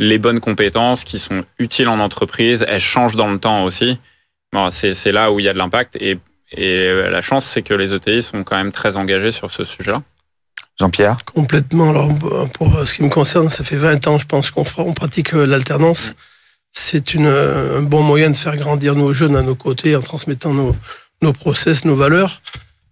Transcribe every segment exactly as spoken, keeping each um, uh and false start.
les bonnes compétences qui sont utiles en entreprise, elles changent dans le temps aussi. Bon, c'est, c'est là où il y a de l'impact. Et, et la chance, c'est que les E T I sont quand même très engagés sur ce sujet-là. Jean-Pierre ? Complètement. Alors, pour ce qui me concerne, ça fait vingt ans, je pense, qu'on on pratique l'alternance. C'est une, un bon moyen de faire grandir nos jeunes à nos côtés en transmettant nos, nos process, nos valeurs.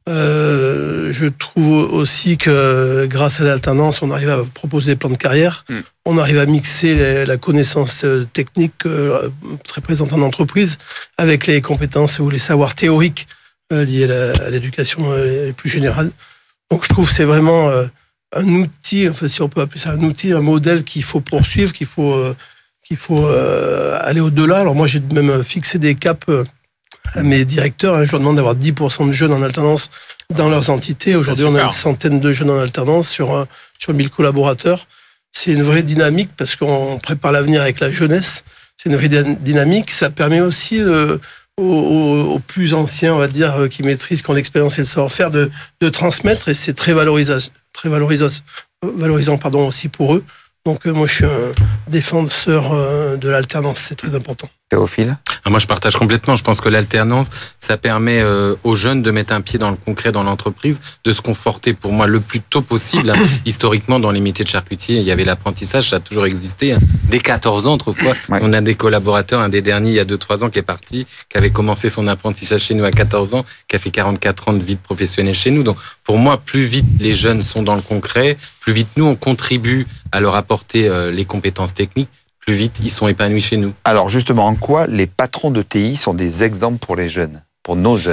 Euh, je trouve aussi que grâce à l'alternance, on arrive à proposer des plans de carrière. Mm. On arrive à mixer les, la connaissance technique euh, très présente en entreprise avec les compétences ou les savoirs théoriques euh, liés à, la, à l'éducation euh, plus générale. Donc je trouve que c'est vraiment euh, un outil, enfin si on peut appeler ça un outil, un modèle qu'il faut poursuivre, qu'il faut, euh, qu'il faut euh, aller au-delà. Alors moi j'ai même fixé des caps euh, à mes directeurs, hein, je leur demande d'avoir dix pour cent de jeunes en alternance dans leurs entités. Aujourd'hui, on a une centaine de jeunes en alternance sur, sur mille collaborateurs. C'est une vraie dynamique parce qu'on prépare l'avenir avec la jeunesse. C'est une vraie dynamique. Ça permet aussi euh, aux, aux, aux plus anciens, on va dire, qui maîtrisent, qui ont l'expérience et le savoir-faire, de, de transmettre. Et c'est très valorisant, très valorisant, valorisant pardon, aussi pour eux. Donc euh, moi, je suis un défenseur euh, de l'alternance. C'est très important. Théophile ? Ah, moi, je partage complètement. Je pense que l'alternance, ça permet euh, aux jeunes de mettre un pied dans le concret, dans l'entreprise, de se conforter, pour moi, le plus tôt possible. Historiquement, dans les métiers de charcutier, il y avait l'apprentissage, ça a toujours existé. Hein. Dès quatorze ans, autrefois, ouais. On a des collaborateurs, un des derniers, il y a deux trois ans, qui est parti, qui avait commencé son apprentissage chez nous à quatorze ans, qui a fait quarante-quatre ans de vie de professionnel chez nous. Donc, pour moi, plus vite les jeunes sont dans le concret, plus vite nous, on contribue à leur apporter euh, les compétences techniques, plus vite ils sont épanouis chez nous. Alors justement, en quoi les patrons d'E T I sont des exemples pour les jeunes, pour nos jeunes ?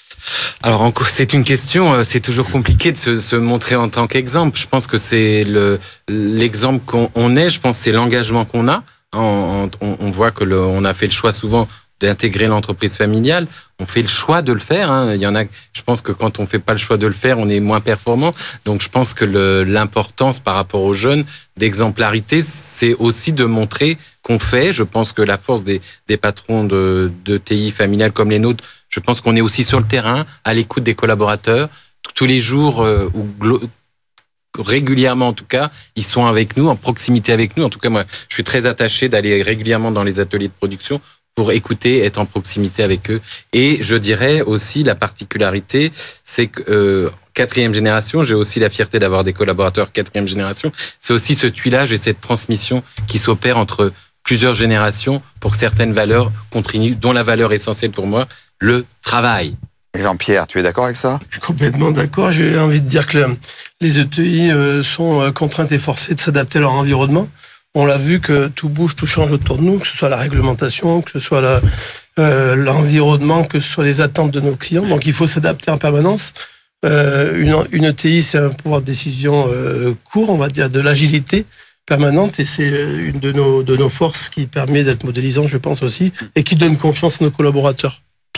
Alors c'est une question, c'est toujours compliqué de se, se montrer en tant qu'exemple. Je pense que c'est le, l'exemple qu'on on est, je pense que c'est l'engagement qu'on a. On, on, on voit que le, on a fait le choix souvent d'intégrer l'entreprise familiale. On fait le choix de le faire. Hein. Il y en a, je pense que quand on fait pas le choix de le faire, on est moins performant. Donc je pense que le, l'importance par rapport aux jeunes d'exemplarité, c'est aussi de montrer qu'on fait. Je pense que la force des, des patrons de, de T I familiales comme les nôtres, je pense qu'on est aussi sur le terrain, à l'écoute des collaborateurs. Tous les jours, euh, ou glo- régulièrement en tout cas, ils sont avec nous, en proximité avec nous. En tout cas, moi, je suis très attaché d'aller régulièrement dans les ateliers de production pour écouter, être en proximité avec eux. Et je dirais aussi la particularité, c'est que euh, quatrième génération, j'ai aussi la fierté d'avoir des collaborateurs quatrième génération, c'est aussi ce tuilage et cette transmission qui s'opère entre plusieurs générations pour que certaines valeurs continuent, dont la valeur essentielle pour moi, le travail. Jean-Pierre, tu es d'accord avec ça ? Je suis complètement d'accord. J'ai envie de dire que les E T I sont contraintes et forcées de s'adapter à leur environnement. On l'a vu que tout bouge, tout change autour de nous, que ce soit la réglementation, que ce soit la, euh, l'environnement, que ce soit les attentes de nos clients. Donc il faut s'adapter en permanence. Euh, une, une E T I, c'est un pouvoir de décision euh, court, on va dire, de l'agilité permanente, et c'est une de nos, de nos forces qui permet d'être modélisant, je pense aussi, et qui donne confiance à nos collaborateurs. Pierre ?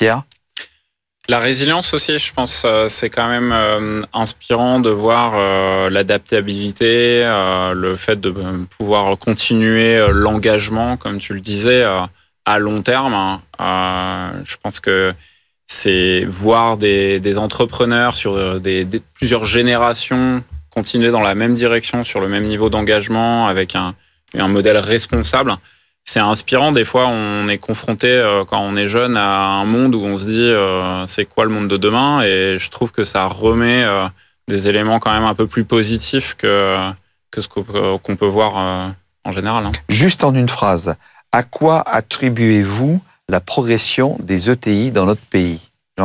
La résilience aussi, je pense, euh, c'est quand même euh, inspirant de voir euh, l'adaptabilité, euh, le fait de euh, pouvoir continuer euh, l'engagement, comme tu le disais, euh, à long terme. Hein. Euh, je pense que c'est voir des, des entrepreneurs sur des, des, plusieurs générations continuer dans la même direction, sur le même niveau d'engagement, avec un, un modèle responsable. C'est inspirant. Des fois, on est confronté, euh, quand on est jeune, à un monde où on se dit euh, c'est quoi le monde de demain, et je trouve que ça remet euh, des éléments quand même un peu plus positifs que, que ce qu'on peut, qu'on peut voir euh, en général. Hein. Juste en une phrase, à quoi attribuez-vous la progression des E T I dans notre pays ? Jean-Pierre ?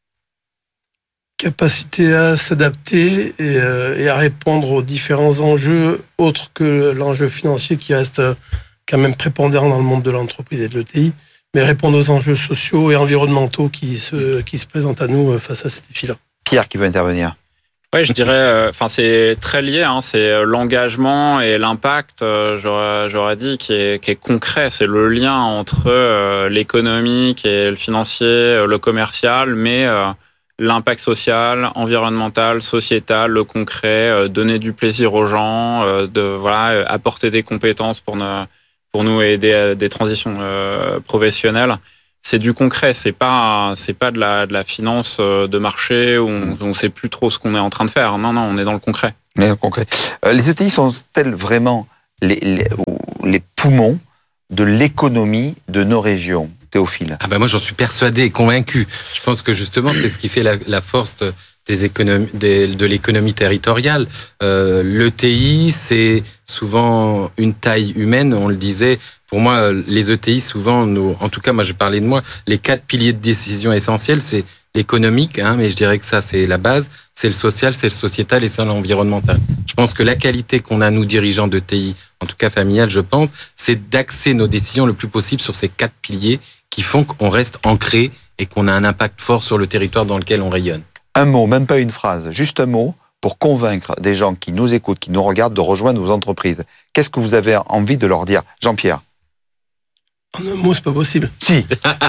Capacité à s'adapter et, euh, et à répondre aux différents enjeux autres que l'enjeu financier qui reste euh, quand même prépondérant dans le monde de l'entreprise et de l'E T I, mais répondre aux enjeux sociaux et environnementaux qui se, qui se présentent à nous face à ces défis-là. Pierre qui veut intervenir. Oui, je dirais, enfin, c'est très lié, hein, c'est l'engagement et l'impact, euh, j'aurais, j'aurais dit, qui est, qui est concret. C'est le lien entre euh, l'économique et le financier, le commercial, mais euh, l'impact social, environnemental, sociétal, le concret, euh, donner du plaisir aux gens, euh, de voilà, apporter des compétences pour nous, pour nous aider à des transitions euh, professionnelles. C'est du concret, c'est pas c'est pas de la de la finance de marché où on ne sait plus trop ce qu'on est en train de faire. Non non, on est dans le concret. Mais le concret. Euh, les E T I sont-elles vraiment les, les poumon de l'économie de nos régions, Théophile? Ah ben moi j'en suis persuadé et convaincu. Je pense que justement c'est ce qui fait la, la force des économies, des, de l'économie territoriale. Euh, L'E T I, c'est souvent une taille humaine, on le disait. Pour moi, les E T I, souvent, nos, en tout cas, moi je parlais de moi, les quatre piliers de décision essentiels, c'est l'économique, hein, mais je dirais que ça c'est la base, c'est le social, c'est le sociétal et c'est l'environnemental. Je pense que la qualité qu'on a, nous dirigeants de T I, en tout cas familiale, je pense, c'est d'axer nos décisions le plus possible sur ces quatre piliers qui font qu'on reste ancré et qu'on a un impact fort sur le territoire dans lequel on rayonne. Un mot, même pas une phrase, juste un mot pour convaincre des gens qui nous écoutent, qui nous regardent, de rejoindre vos entreprises. Qu'est-ce que vous avez envie de leur dire? Jean-Pierre? En un mot, c'est pas possible. Si.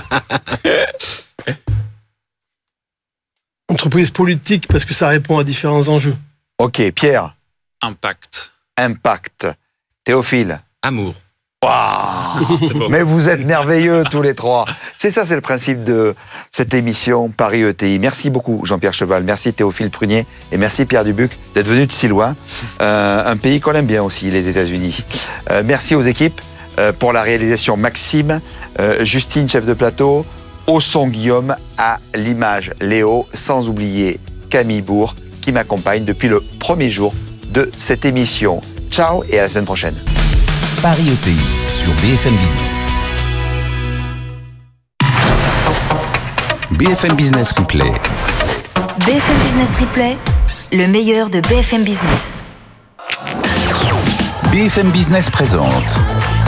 Entreprise politique, parce que ça répond à différents enjeux. Ok, Pierre? Impact. Impact. Théophile? Amour. Waouh! C'est beau. Mais vous êtes merveilleux tous les trois. C'est ça, c'est le principe de cette émission Paris E T I. Merci beaucoup Jean-Pierre Cheval, merci Théophile Prunier et merci Pierre Dubuc d'être venus de si loin. Euh, un pays qu'on aime bien aussi, les États-Unis. Euh, merci aux équipes euh, pour la réalisation Maxime, euh, Justine, chef de plateau, au son Guillaume, à l'image Léo, sans oublier Camille Bourg qui m'accompagne depuis le premier jour de cette émission. Ciao et à la semaine prochaine. Paris E T I sur B F M Business. B F M Business Replay. B F M Business Replay, le meilleur de B F M Business. B F M Business présente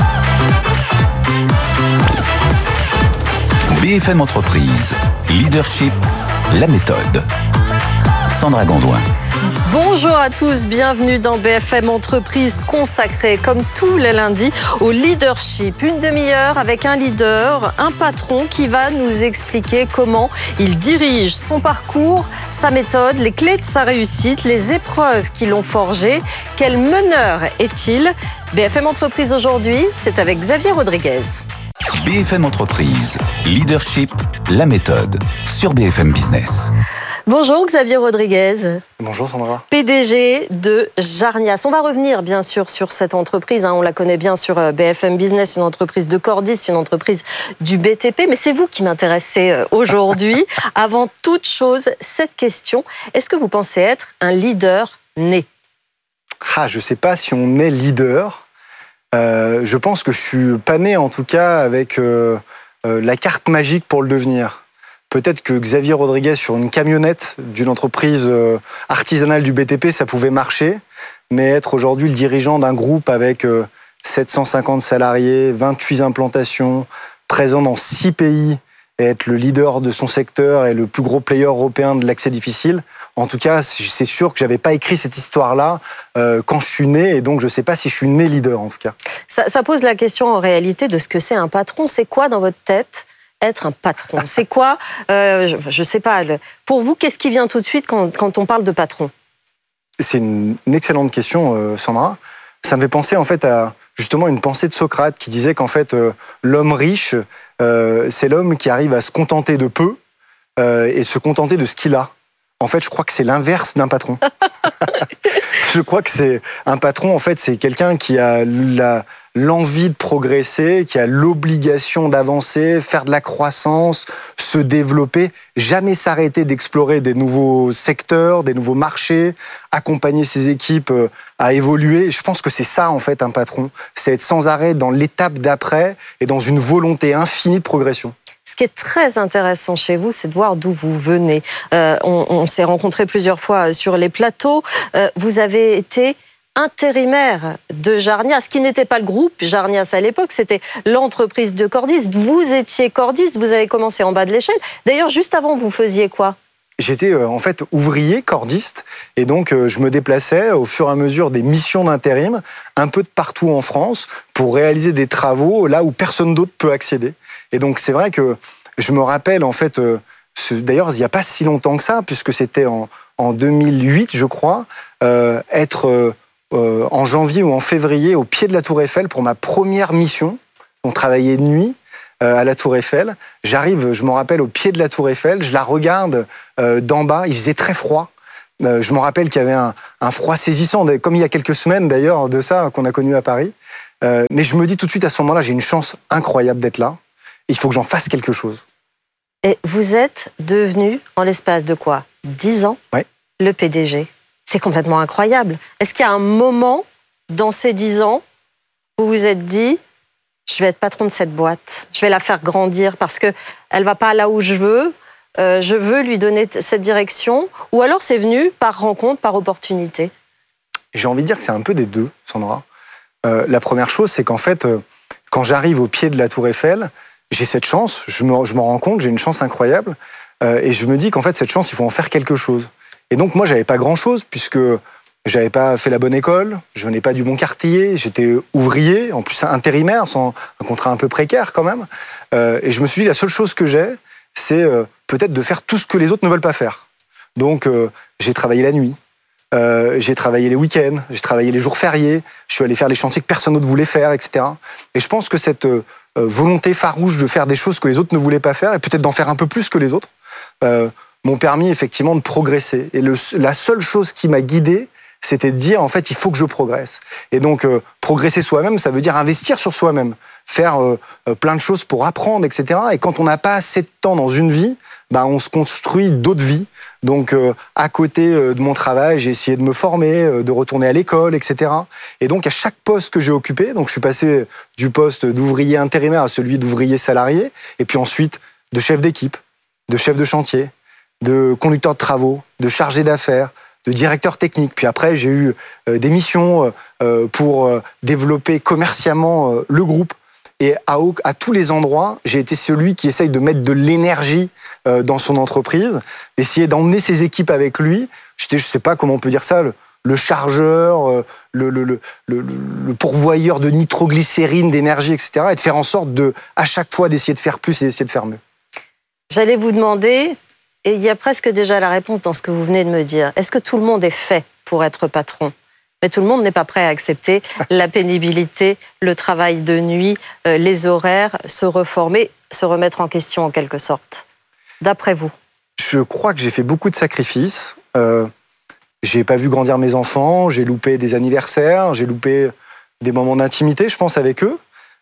B F M Entreprise, Leadership, la méthode. Sandra Gondouin. Bonjour à tous, bienvenue dans B F M Entreprise consacrée comme tous les lundis au leadership. Une demi-heure avec un leader, un patron qui va nous expliquer comment il dirige son parcours, sa méthode, les clés de sa réussite, les épreuves qui l'ont forgé. Quel meneur est-il? B F M Entreprise aujourd'hui, c'est avec Xavier Rodriguez. B F M Entreprise, Leadership, la méthode sur B F M Business. Bonjour Xavier Rodriguez. Bonjour Sandra. P D G de Jarnias. On va revenir bien sûr sur cette entreprise, hein. On la connaît bien sur B F M Business, une entreprise de Cordis, une entreprise du B T P, mais c'est vous qui m'intéressez aujourd'hui. Avant toute chose, cette question, est-ce que vous pensez être un leader né? Ah, je ne sais pas si on est leader. Euh, je pense que je suis pas né en tout cas avec euh, euh, la carte magique pour le devenir. Peut-être que Xavier Rodriguez sur une camionnette d'une entreprise artisanale du B T P, ça pouvait marcher, mais être aujourd'hui le dirigeant d'un groupe avec sept cent cinquante salariés, vingt-huit implantations, présent dans six pays, et être le leader de son secteur et le plus gros player européen de l'accès difficile, en tout cas, c'est sûr que j'avais pas écrit cette histoire-là euh, quand je suis né, et donc je sais pas si je suis né leader en tout cas. Ça, ça pose la question en réalité de ce que c'est un patron. C'est quoi dans votre tête être un patron? C'est quoi, euh, je ne sais pas, pour vous, qu'est-ce qui vient tout de suite quand, quand on parle de patron? C'est une, une excellente question, euh, Sandra. Ça me fait penser en fait à justement une pensée de Socrate qui disait qu'en fait euh, l'homme riche, euh, c'est l'homme qui arrive à se contenter de peu euh, et se contenter de ce qu'il a. En fait, je crois que c'est l'inverse d'un patron. Je crois que c'est un patron, en fait, c'est quelqu'un qui a la, l'envie de progresser, qui a l'obligation d'avancer, faire de la croissance, se développer, jamais s'arrêter d'explorer des nouveaux secteurs, des nouveaux marchés, accompagner ses équipes à évoluer. Je pense que c'est ça, en fait, un patron. C'est être sans arrêt dans l'étape d'après et dans une volonté infinie de progression. Ce qui est très intéressant chez vous, c'est de voir d'où vous venez. Euh, on, on s'est rencontrés plusieurs fois sur les plateaux. Euh, vous avez été intérimaire de Jarnias, ce qui n'était pas le groupe Jarnias à l'époque, c'était l'entreprise de Cordis. Vous étiez Cordis, vous avez commencé en bas de l'échelle. D'ailleurs, juste avant, vous faisiez quoi ? J'étais euh, en fait ouvrier cordiste et donc euh, je me déplaçais au fur et à mesure des missions d'intérim un peu de partout en France pour réaliser des travaux là où personne d'autre peut accéder. Et donc c'est vrai que je me rappelle en fait, euh, ce, d'ailleurs il n'y a pas si longtemps que ça puisque c'était en, en deux mille huit je crois, euh, être euh, euh, en janvier ou en février au pied de la Tour Eiffel pour ma première mission. On travaillait de nuit. À la Tour Eiffel. J'arrive, je me rappelle, au pied de la Tour Eiffel, je la regarde euh, d'en bas, il faisait très froid. Euh, je me rappelle qu'il y avait un, un froid saisissant, comme il y a quelques semaines d'ailleurs de ça, qu'on a connu à Paris. Euh, mais je me dis tout de suite à ce moment-là, j'ai une chance incroyable d'être là. Et il faut que j'en fasse quelque chose. Et vous êtes devenu, en l'espace de quoi, dix ans, ouais. le P D G. C'est complètement incroyable. Est-ce qu'il y a un moment dans ces dix ans où vous vous êtes dit, je vais être patron de cette boîte, je vais la faire grandir parce qu'elle ne va pas là où je veux, euh, je veux lui donner t- cette direction, ou alors c'est venu par rencontre, par opportunité? J'ai envie de dire que c'est un peu des deux, Sandra. Euh, la première chose, c'est qu'en fait, euh, quand j'arrive au pied de la Tour Eiffel, j'ai cette chance, je me, je m'en rends compte, j'ai une chance incroyable, euh, et je me dis qu'en fait, cette chance, il faut en faire quelque chose. Et donc, moi, j'avais pas grand-chose, puisque j'avais pas fait la bonne école, je venais pas du bon quartier, j'étais ouvrier, en plus intérimaire, sans un contrat un peu précaire quand même. Euh, et je me suis dit, la seule chose que j'ai, c'est euh, peut-être de faire tout ce que les autres ne veulent pas faire. Donc, euh, j'ai travaillé la nuit, euh, j'ai travaillé les week-ends, j'ai travaillé les jours fériés, je suis allé faire les chantiers que personne d'autre voulait faire, et cetera. Et je pense que cette euh, volonté farouche de faire des choses que les autres ne voulaient pas faire, et peut-être d'en faire un peu plus que les autres, euh, m'ont permis effectivement de progresser. Et le, la seule chose qui m'a guidé, c'était de dire, en fait, il faut que je progresse. Et donc, euh, progresser soi-même, ça veut dire investir sur soi-même, faire euh, plein de choses pour apprendre, et cetera. Et quand on n'a pas assez de temps dans une vie, bah, on se construit d'autres vies. Donc, euh, à côté euh, de mon travail, j'ai essayé de me former, euh, de retourner à l'école, et cetera. Et donc, à chaque poste que j'ai occupé, donc je suis passé du poste d'ouvrier intérimaire à celui d'ouvrier salarié, et puis ensuite de chef d'équipe, de chef de chantier, de conducteur de travaux, de chargé d'affaires, de directeur technique. Puis après, j'ai eu euh, des missions euh, pour euh, développer commercialement euh, le groupe. Et à, à tous les endroits, j'ai été celui qui essaye de mettre de l'énergie euh, dans son entreprise, essayer d'emmener ses équipes avec lui. J'étais, je sais pas comment on peut dire ça, le, le chargeur, euh, le, le, le, le, le pourvoyeur de nitroglycérine, d'énergie, et cetera. Et de faire en sorte de, à chaque fois, d'essayer de faire plus et d'essayer de faire mieux. J'allais vous demander, et il y a presque déjà la réponse dans ce que vous venez de me dire, est-ce que tout le monde est fait pour être patron ? Mais tout le monde n'est pas prêt à accepter la pénibilité, le travail de nuit, euh, les horaires, se reformer, se remettre en question en quelque sorte. D'après vous ? Je crois que j'ai fait beaucoup de sacrifices. Euh, j'ai pas vu grandir mes enfants, j'ai loupé des anniversaires, j'ai loupé des moments d'intimité, je pense, avec eux.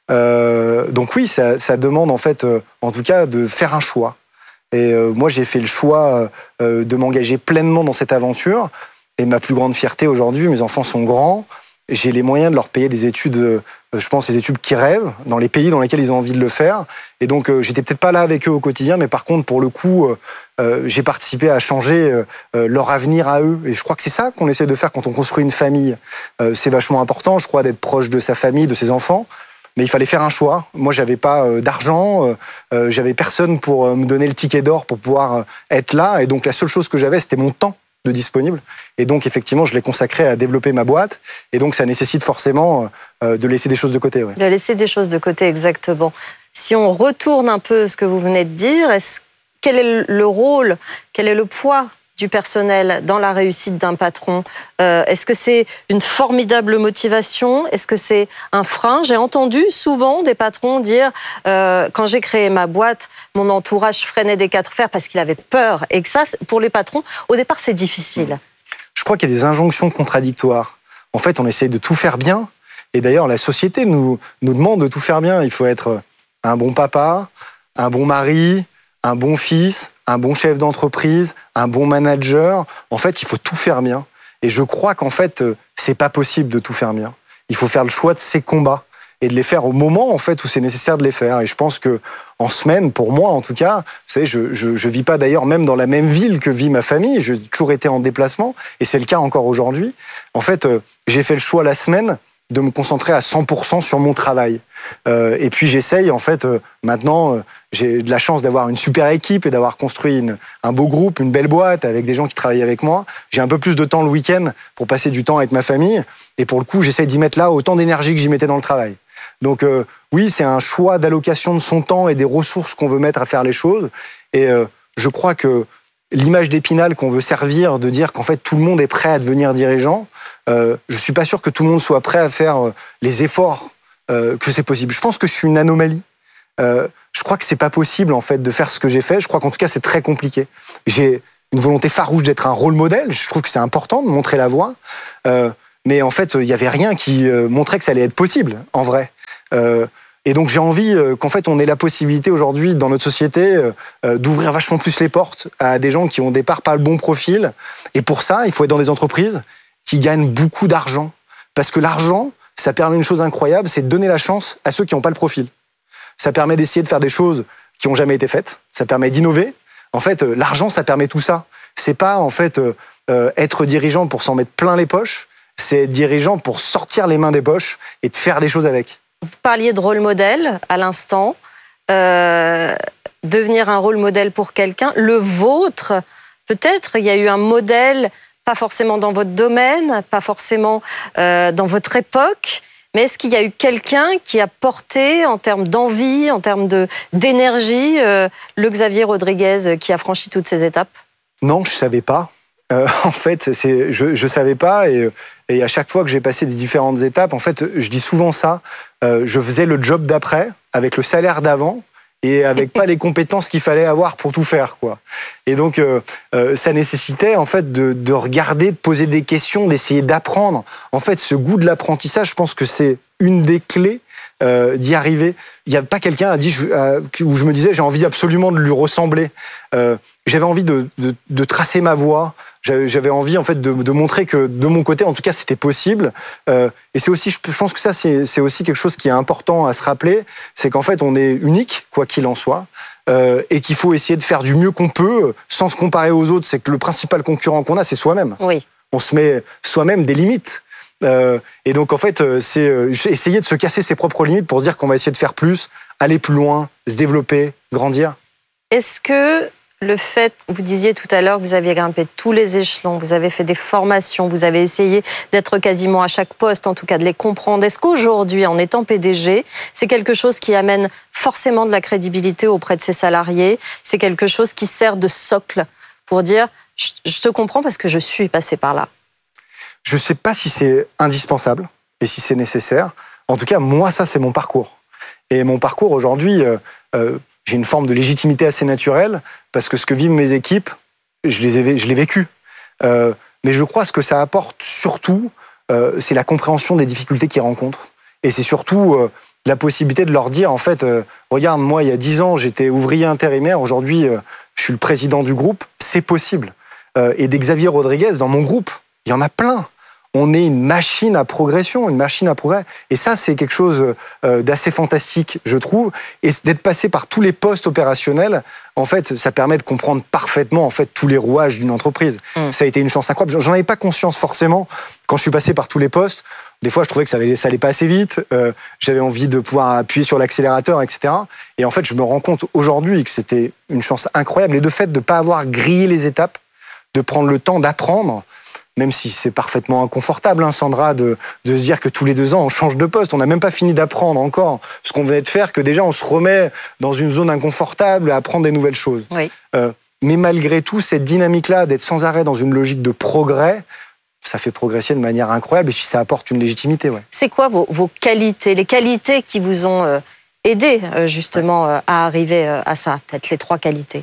Euh, donc oui, ça, ça demande en fait, euh, en tout cas, de faire un choix. Et euh, moi, j'ai fait le choix euh, de m'engager pleinement dans cette aventure. Et ma plus grande fierté aujourd'hui, mes enfants sont grands. J'ai les moyens de leur payer des études, euh, je pense, des études qui rêvent, dans les pays dans lesquels ils ont envie de le faire. Et donc, euh, j'étais peut-être pas là avec eux au quotidien, mais par contre, pour le coup, euh, euh, j'ai participé à changer euh, leur avenir à eux. Et je crois que c'est ça qu'on essaie de faire quand on construit une famille. Euh, c'est vachement important, je crois, d'être proche de sa famille, de ses enfants. Mais il fallait faire un choix. Moi, j'avais pas euh, d'argent, euh, j'avais personne pour euh, me donner le ticket d'or pour pouvoir euh, être là. Et donc, la seule chose que j'avais, c'était mon temps de disponible. Et donc, effectivement, je l'ai consacré à développer ma boîte. Et donc, ça nécessite forcément euh, de laisser des choses de côté. Ouais. De laisser des choses de côté, exactement. Si on retourne un peu ce que vous venez de dire, est-ce, quel est le rôle, quel est le poids du personnel dans la réussite d'un patron ? euh, Est-ce que c'est une formidable motivation ? Est-ce que c'est un frein ? J'ai entendu souvent des patrons dire euh, quand j'ai créé ma boîte, mon entourage freinait des quatre fers parce qu'il avait peur. Et que ça, pour les patrons, au départ, c'est difficile. Je crois qu'il y a des injonctions contradictoires. En fait, on essaie de tout faire bien. Et d'ailleurs, la société nous, nous demande de tout faire bien. Il faut être un bon papa, un bon mari, un bon fils, un bon chef d'entreprise, un bon manager. En fait, il faut tout faire bien. Et je crois qu'en fait, c'est pas possible de tout faire bien. Il faut faire le choix de ses combats et de les faire au moment en fait où c'est nécessaire de les faire. Et je pense que en semaine, pour moi en tout cas, vous savez, je je, je vis pas d'ailleurs même dans la même ville que vit ma famille. J'ai toujours été en déplacement et c'est le cas encore aujourd'hui. En fait, euh, j'ai fait le choix la semaine de me concentrer à cent pour cent sur mon travail. Euh, et puis j'essaye, en fait, euh, maintenant, euh, j'ai de la chance d'avoir une super équipe et d'avoir construit une, un beau groupe, une belle boîte avec des gens qui travaillent avec moi. J'ai un peu plus de temps le week-end pour passer du temps avec ma famille. Et pour le coup, j'essaye d'y mettre là autant d'énergie que j'y mettais dans le travail. Donc euh, oui, c'est un choix d'allocation de son temps et des ressources qu'on veut mettre à faire les choses. Et euh, je crois que l'image d'Épinal qu'on veut servir, de dire qu'en fait tout le monde est prêt à devenir dirigeant, euh, je suis pas sûr que tout le monde soit prêt à faire euh, les efforts euh, que c'est possible. Je pense que je suis une anomalie. Euh, je crois que c'est pas possible en fait de faire ce que j'ai fait. Je crois qu'en tout cas c'est très compliqué. J'ai une volonté farouche d'être un rôle modèle. Je trouve que c'est important de montrer la voie. Euh, mais en fait, il n'y avait rien qui euh, montrait que ça allait être possible, en vrai. Euh, et donc, j'ai envie euh, qu'en fait, on ait la possibilité aujourd'hui, dans notre société, euh, d'ouvrir vachement plus les portes à des gens qui ont au départ pas le bon profil. Et pour ça, il faut être dans des entreprises qui gagnent beaucoup d'argent. Parce que l'argent, ça permet une chose incroyable, c'est de donner la chance à ceux qui n'ont pas le profil. Ça permet d'essayer de faire des choses qui n'ont jamais été faites. Ça permet d'innover. En fait, euh, l'argent, ça permet tout ça. C'est pas, en fait, euh, euh, être dirigeant pour s'en mettre plein les poches. C'est être dirigeant pour sortir les mains des poches et de faire des choses avec. Vous parliez de rôle modèle à l'instant. Euh, devenir un rôle modèle pour quelqu'un. Le vôtre, peut-être, il y a eu un modèle, pas forcément dans votre domaine, pas forcément euh, dans votre époque, mais est-ce qu'il y a eu quelqu'un qui a porté, en termes d'envie, en termes de, d'énergie, euh, le Xavier Rodriguez qui a franchi toutes ces étapes ? Non, je savais pas. Euh, en fait, c'est, je, je savais pas et, et à chaque fois que j'ai passé des différentes étapes, en fait, je dis souvent ça. Euh, je faisais le job d'après avec le salaire d'avant et avec pas les compétences qu'il fallait avoir pour tout faire, quoi. Et donc, euh, euh, ça nécessitait en fait de, de regarder, de poser des questions, d'essayer d'apprendre. En fait, ce goût de l'apprentissage, je pense que c'est une des clés euh, d'y arriver. Il n'y a pas quelqu'un a dit je, euh, où je me disais j'ai envie absolument de lui ressembler. Euh, j'avais envie de, de, de tracer ma voie. J'avais envie en fait de, de montrer que de mon côté, en tout cas, c'était possible. Euh, et c'est aussi, je pense que ça, c'est, c'est aussi quelque chose qui est important à se rappeler, c'est qu'en fait, on est unique, quoi qu'il en soit, euh, et qu'il faut essayer de faire du mieux qu'on peut, sans se comparer aux autres. C'est que le principal concurrent qu'on a, c'est soi-même. Oui. On se met soi-même des limites. Euh, et donc, en fait, c'est essayer de se casser ses propres limites pour se dire qu'on va essayer de faire plus, aller plus loin, se développer, grandir. Est-ce que le fait, vous disiez tout à l'heure, vous aviez grimpé tous les échelons, vous avez fait des formations, vous avez essayé d'être quasiment à chaque poste, en tout cas de les comprendre. Est-ce qu'aujourd'hui, en étant P D G, c'est quelque chose qui amène forcément de la crédibilité auprès de ses salariés ? C'est quelque chose qui sert de socle pour dire « je te comprends parce que je suis passé par là ». Je ne sais pas si c'est indispensable et si c'est nécessaire. En tout cas, moi, ça, c'est mon parcours. Et mon parcours, aujourd'hui, euh, euh, j'ai une forme de légitimité assez naturelle parce que ce que vivent mes équipes, je, les ai, je l'ai vécu. Euh, mais je crois que ce que ça apporte surtout, euh, c'est la compréhension des difficultés qu'ils rencontrent. Et c'est surtout euh, la possibilité de leur dire, en fait, euh, regarde, moi, il y a dix ans, j'étais ouvrier intérimaire. Aujourd'hui, euh, je suis le président du groupe. C'est possible. Euh, et des Xavier Rodriguez, dans mon groupe, il y en a plein. On est une machine à progression, une machine à progrès. Et ça, c'est quelque chose d'assez fantastique, je trouve. Et d'être passé par tous les postes opérationnels, en fait, ça permet de comprendre parfaitement en fait, tous les rouages d'une entreprise. Mmh. Ça a été une chance incroyable. J'en avais pas conscience forcément quand je suis passé par tous les postes. Des fois, je trouvais que ça allait, ça allait pas assez vite. Euh, j'avais envie de pouvoir appuyer sur l'accélérateur, et cetera. Et en fait, je me rends compte aujourd'hui que c'était une chance incroyable. Et de fait de ne pas avoir grillé les étapes, de prendre le temps d'apprendre, même si c'est parfaitement inconfortable, hein, Sandra, de, de se dire que tous les deux ans, on change de poste. On n'a même pas fini d'apprendre encore ce qu'on venait de faire, que déjà, on se remet dans une zone inconfortable à apprendre des nouvelles choses. Oui. Euh, mais malgré tout, cette dynamique-là, d'être sans arrêt dans une logique de progrès, ça fait progresser de manière incroyable et puis ça apporte une légitimité. Ouais. C'est quoi vos, vos qualités, les qualités qui vous ont euh, aidé, euh, justement, ouais. euh, à arriver euh, à ça, peut-être les trois qualités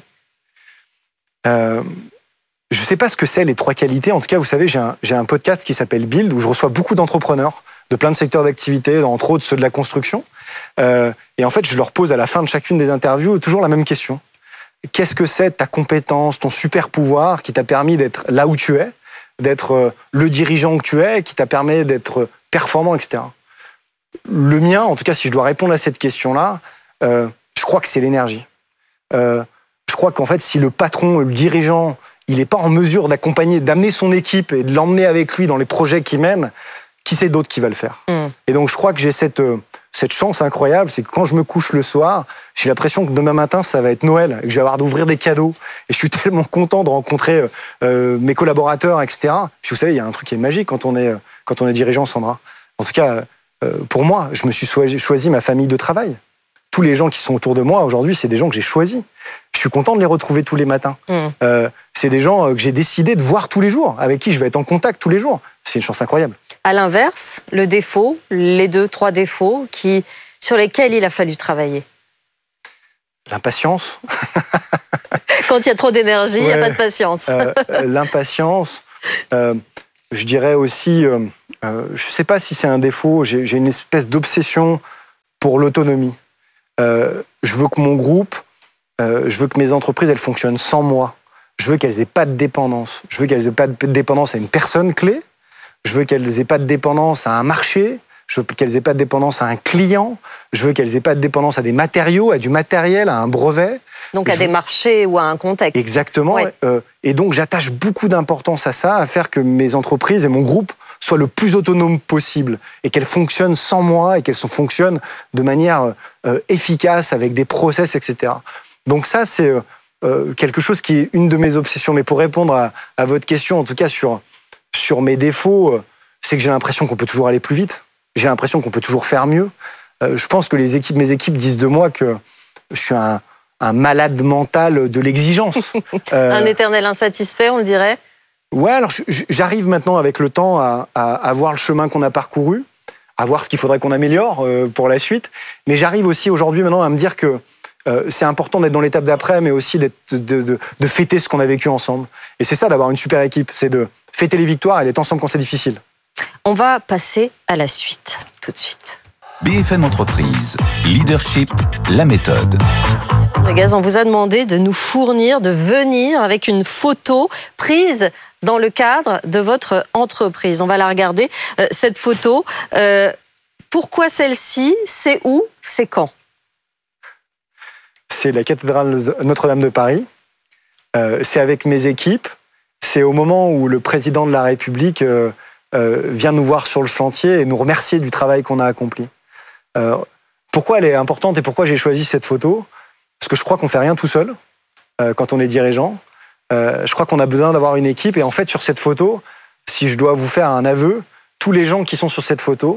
euh... Je ne sais pas ce que c'est les trois qualités. En tout cas, vous savez, j'ai un, j'ai un podcast qui s'appelle Build où je reçois beaucoup d'entrepreneurs de plein de secteurs d'activité, entre autres ceux de la construction. Euh, et en fait, je leur pose à la fin de chacune des interviews toujours la même question. Qu'est-ce que c'est ta compétence, ton super pouvoir qui t'a permis d'être là où tu es, d'être le dirigeant que tu es, qui t'a permis d'être performant, et cetera. Le mien, en tout cas, si je dois répondre à cette question-là, euh, je crois que c'est l'énergie. Euh, je crois qu'en fait, si le patron, le dirigeant, il n'est pas en mesure d'accompagner, d'amener son équipe et de l'emmener avec lui dans les projets qu'il mène, qui c'est d'autre qui va le faire ? mmh. Et donc, je crois que j'ai cette, euh, cette chance incroyable, c'est que quand je me couche le soir, j'ai l'impression que demain matin, ça va être Noël, et que je vais avoir d'ouvrir des cadeaux. Et je suis tellement content de rencontrer euh, mes collaborateurs, et cetera. Puis vous savez, il y a un truc qui est magique quand on est, quand on est dirigeant, Sandra. En tout cas, euh, pour moi, je me suis choisi ma famille de travail. Tous les gens qui sont autour de moi aujourd'hui, c'est des gens que j'ai choisis. Je suis content de les retrouver tous les matins. Mmh. Euh, c'est des gens que j'ai décidé de voir tous les jours, avec qui je vais être en contact tous les jours. C'est une chance incroyable. À l'inverse, le défaut, les deux, trois défauts qui, sur lesquels il a fallu travailler. L'impatience. Quand il y a trop d'énergie, il ouais. n'y a pas de patience. euh, l'impatience. Euh, je dirais aussi euh, euh, je ne sais pas si c'est un défaut, j'ai, j'ai une espèce d'obsession pour l'autonomie. Euh, je veux que mon groupe, euh, je veux que mes entreprises, elles fonctionnent sans moi. Je veux qu'elles aient pas de dépendance. Je veux qu'elles aient pas de dépendance à une personne clé. Je veux qu'elles aient pas de dépendance à un marché. Je veux qu'elles aient pas de dépendance à un client. Je veux qu'elles aient pas de dépendance à des matériaux, à du matériel, à un brevet. Donc à je des veux... marchés ou à un contexte. Exactement. Ouais. Euh, et donc j'attache beaucoup d'importance à ça, à faire que mes entreprises et mon groupe soient le plus autonomes possible et qu'elles fonctionnent sans moi et qu'elles fonctionnent de manière euh, efficace avec des process, et cetera. Donc ça, c'est euh, quelque chose qui est une de mes obsessions. Mais pour répondre à, à votre question, en tout cas sur, sur mes défauts, euh, c'est que j'ai l'impression qu'on peut toujours aller plus vite. J'ai l'impression qu'on peut toujours faire mieux. Euh, je pense que les équipes, mes équipes disent de moi que je suis un, un malade mental de l'exigence. Euh, un éternel insatisfait, on le dirait. Ouais, alors j'arrive maintenant avec le temps à, à, à voir le chemin qu'on a parcouru, à voir ce qu'il faudrait qu'on améliore euh, pour la suite. Mais j'arrive aussi aujourd'hui maintenant à me dire que euh, c'est important d'être dans l'étape d'après, mais aussi d'être, de, de, de fêter ce qu'on a vécu ensemble. Et c'est ça d'avoir une super équipe, c'est de fêter les victoires et d'être ensemble quand c'est difficile. On va passer à la suite, tout de suite. B F M Entreprise, Leadership, la méthode. Rodriguez, on vous a demandé de nous fournir, de venir avec une photo prise dans le cadre de votre entreprise. On va la regarder, euh, cette photo. Euh, pourquoi celle-ci? C'est où? C'est quand? C'est la cathédrale Notre-Dame de Paris. Euh, c'est avec mes équipes. C'est au moment où le président de la République euh, euh, vient nous voir sur le chantier et nous remercier du travail qu'on a accompli. Euh, pourquoi elle est importante et pourquoi j'ai choisi cette photo? Parce que je crois qu'on ne fait rien tout seul euh, quand on est dirigeant. Euh, je crois qu'on a besoin d'avoir une équipe. Et en fait, sur cette photo, si je dois vous faire un aveu, tous les gens qui sont sur cette photo,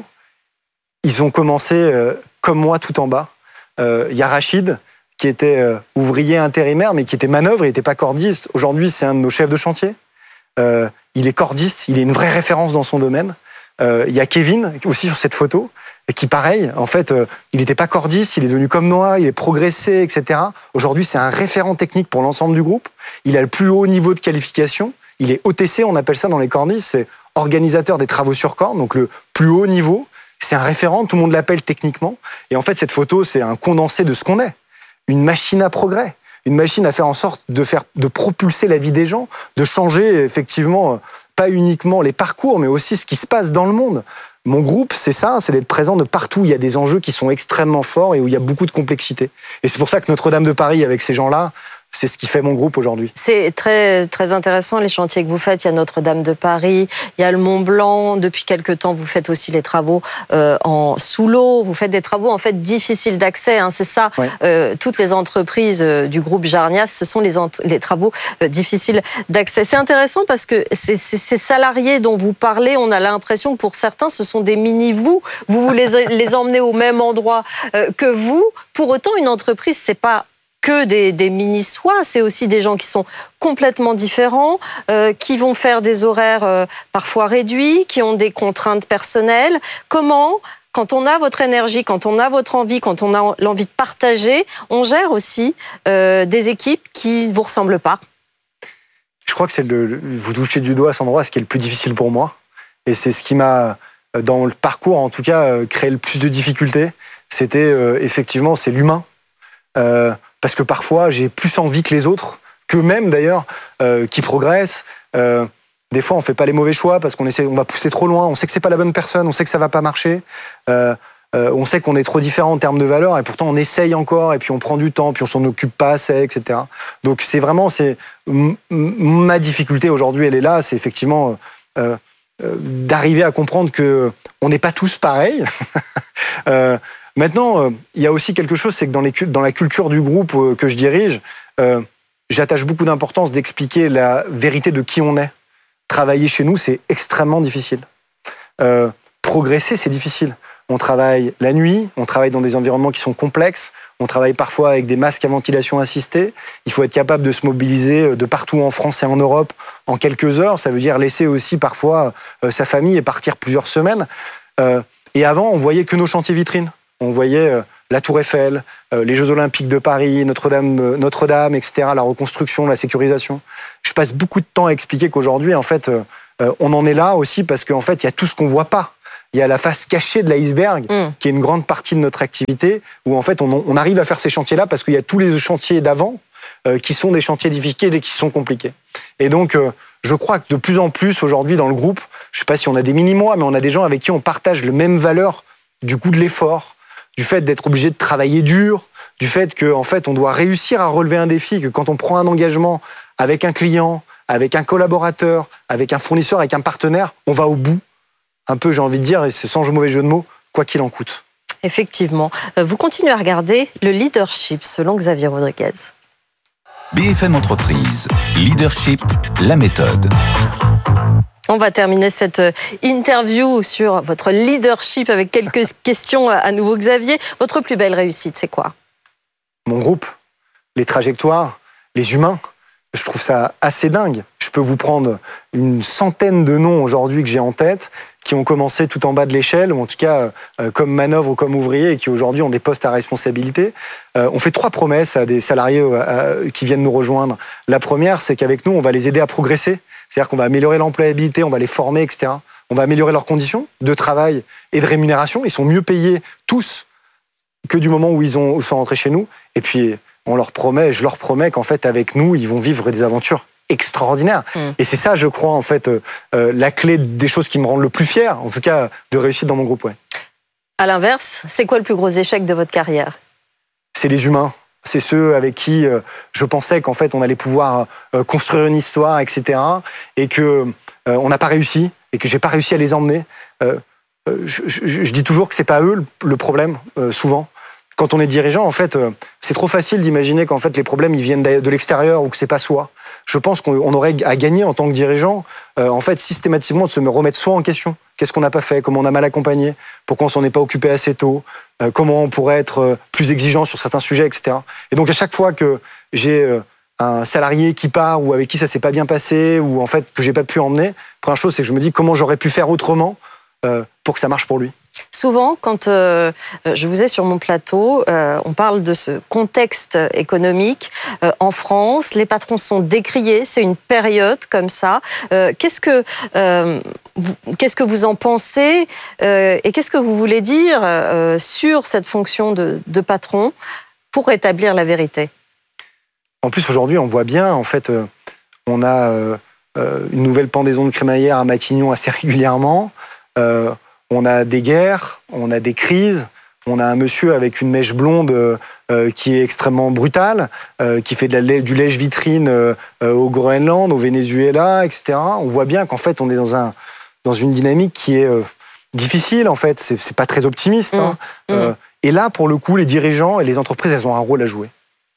ils ont commencé euh, comme moi tout en bas. Il euh, y a Rachid, qui était euh, ouvrier intérimaire, mais qui était manœuvre, il n'était pas cordiste. Aujourd'hui, c'est un de nos chefs de chantier. Euh, il est cordiste, il est une vraie référence dans son domaine. Il euh, y a Kevin, aussi sur cette photo, qui, pareil, en fait, euh, il n'était pas cordiste, il est devenu comme moi, il est progressé, et cetera. Aujourd'hui, c'est un référent technique pour l'ensemble du groupe. Il a le plus haut niveau de qualification. Il est O T C, on appelle ça dans les cordistes, c'est organisateur des travaux sur corde, donc le plus haut niveau. C'est un référent, tout le monde l'appelle techniquement. Et en fait, cette photo, c'est un condensé de ce qu'on est. Une machine à progrès. Une machine à faire en sorte de faire, de propulser la vie des gens, de changer effectivement pas uniquement les parcours, mais aussi ce qui se passe dans le monde. Mon groupe, c'est ça, c'est d'être présent de partout où il y a des enjeux qui sont extrêmement forts et où il y a beaucoup de complexité. Et c'est pour ça que Notre-Dame de Paris, avec ces gens-là, c'est ce qui fait mon groupe aujourd'hui. C'est très, très intéressant, les chantiers que vous faites. Il y a Notre-Dame de Paris, il y a le Mont Blanc. Depuis quelque temps, vous faites aussi les travaux euh, en sous l'eau. Vous faites des travaux en fait difficiles d'accès. Hein, c'est ça. Ouais. Euh, toutes les entreprises euh, du groupe Jarnias, ce sont les, ent- les travaux euh, difficiles d'accès. C'est intéressant parce que ces, ces, ces salariés dont vous parlez, on a l'impression que pour certains, ce sont des mini-vous. Vous, vous les, les emmenez au même endroit euh, que vous. Pour autant, une entreprise, c'est pas que des, des mini-soi, c'est aussi des gens qui sont complètement différents, euh, qui vont faire des horaires euh, parfois réduits, qui ont des contraintes personnelles. Comment, quand on a votre énergie, quand on a votre envie, quand on a l'envie de partager, on gère aussi euh, des équipes qui ne vous ressemblent pas? Je crois que c'est le, vous touchez du doigt à cet endroit, ce qui est le plus difficile pour moi. Et c'est ce qui m'a, dans le parcours en tout cas, créé le plus de difficultés. C'était euh, effectivement, c'est l'humain. Euh, parce que parfois, j'ai plus envie que les autres, qu'eux-mêmes d'ailleurs, euh, qui progressent. Euh, des fois, on fait pas les mauvais choix parce qu'on essaie, on va pousser trop loin. On sait que c'est pas la bonne personne, on sait que ça va pas marcher. Euh, euh, on sait qu'on est trop différent en termes de valeurs et pourtant on essaye encore et puis on prend du temps, puis on s'en occupe pas assez, et cetera. Donc c'est vraiment, c'est m- ma difficulté aujourd'hui, elle est là, c'est effectivement euh, euh, d'arriver à comprendre que on n'est pas tous pareils. euh, Maintenant, euh, il y a aussi quelque chose, c'est que dans, les, dans la culture du groupe euh, que je dirige, euh, j'attache beaucoup d'importance d'expliquer la vérité de qui on est. Travailler chez nous, c'est extrêmement difficile. Euh, progresser, c'est difficile. On travaille la nuit, on travaille dans des environnements qui sont complexes, on travaille parfois avec des masques à ventilation assistée. Il faut être capable de se mobiliser de partout en France et en Europe en quelques heures. Ça veut dire laisser aussi parfois euh, sa famille et partir plusieurs semaines. Euh, et avant, on voyait que nos chantiers vitrines. On voyait euh, la Tour Eiffel, euh, les Jeux Olympiques de Paris, Notre-Dame, euh, Notre-Dame, et cetera, la reconstruction, la sécurisation. Je passe beaucoup de temps à expliquer qu'aujourd'hui, en fait, euh, euh, on en est là aussi parce qu'en fait, il y a tout ce qu'on voit pas. Il y a la face cachée de l'iceberg, mmh. qui est une grande partie de notre activité, où en fait, on, on arrive à faire ces chantiers-là parce qu'il y a tous les chantiers d'avant euh, qui sont des chantiers difficiles et qui sont compliqués. Et donc, euh, je crois que de plus en plus, aujourd'hui, dans le groupe, je ne sais pas si on a des mini-mois, mais on a des gens avec qui on partage le même valeur du goût de l'effort, du fait d'être obligé de travailler dur, du fait qu'en fait, on doit réussir à relever un défi, que quand on prend un engagement avec un client, avec un collaborateur, avec un fournisseur, avec un partenaire, on va au bout. Un peu, j'ai envie de dire, et c'est sans mauvais jeu de mots, quoi qu'il en coûte. Effectivement. Vous continuez à regarder le leadership, selon Xavier Rodriguez. B F M Entreprise, leadership, la méthode. On va terminer cette interview sur votre leadership avec quelques questions à nouveau. Xavier, votre plus belle réussite, c'est quoi? Mon groupe, les trajectoires, les humains. Je trouve ça assez dingue. Je peux vous prendre une centaine de noms aujourd'hui que j'ai en tête, qui ont commencé tout en bas de l'échelle, ou en tout cas euh, comme manœuvre ou comme ouvriers, et qui aujourd'hui ont des postes à responsabilité. Euh, on fait trois promesses à des salariés euh, qui viennent nous rejoindre. La première, c'est qu'avec nous, on va les aider à progresser. C'est-à-dire qu'on va améliorer l'employabilité, on va les former, et cetera. On va améliorer leurs conditions de travail et de rémunération. Ils sont mieux payés tous que du moment où ils, ont, où ils sont rentrés chez nous. Et puis, on leur promet, je leur promets qu'en fait, avec nous, ils vont vivre des aventures extraordinaires. Mmh. Et c'est ça, je crois, en fait, euh, euh, la clé des choses qui me rendent le plus fier, en tout cas, de réussite dans mon groupe. Ouais. À l'inverse, c'est quoi le plus gros échec de votre carrière? C'est les humains. C'est ceux avec qui euh, je pensais qu'en fait, on allait pouvoir euh, construire une histoire, et cetera. Et que euh, on n'a pas réussi, et que j'ai pas réussi à les emmener. Euh, euh, je, je, je dis toujours que c'est pas eux le, le problème, euh, souvent. Quand on est dirigeant, en fait, euh, c'est trop facile d'imaginer qu'en fait les problèmes ils viennent de l'extérieur ou que c'est pas soi. Je pense qu'on aurait à gagner en tant que dirigeant, euh, en fait, systématiquement de se remettre soi en question. Qu'est-ce qu'on n'a pas fait? Comment on a mal accompagné? Pourquoi on s'en est pas occupé assez tôt? euh, Comment on pourrait être euh, plus exigeant sur certains sujets, et cetera. Et donc à chaque fois que j'ai euh, un salarié qui part ou avec qui ça s'est pas bien passé ou en fait que j'ai pas pu emmener, première chose c'est que je me dis comment j'aurais pu faire autrement euh, pour que ça marche pour lui. Souvent, quand euh, je vous ai sur mon plateau, euh, on parle de ce contexte économique euh, en France. Les patrons sont décriés, c'est une période comme ça. Euh, qu'est-ce que euh, vous, qu'est-ce que vous en pensez euh, et qu'est-ce que vous voulez dire euh, sur cette fonction de, de patron pour rétablir la vérité? En plus, aujourd'hui, on voit bien, en fait, euh, on a euh, une nouvelle pendaison de crémaillère à Matignon assez régulièrement. Euh, On a des guerres, on a des crises, on a un monsieur avec une mèche blonde euh, qui est extrêmement brutale, euh, qui fait de la, du lèche-vitrine euh, au Groenland, au Venezuela, et cetera. On voit bien qu'en fait, on est dans, un, dans une dynamique qui est euh, difficile, en fait. C'est, c'est pas très optimiste. Mmh. Hein. Mmh. Euh, et là, pour le coup, les dirigeants et les entreprises, elles ont un rôle à jouer.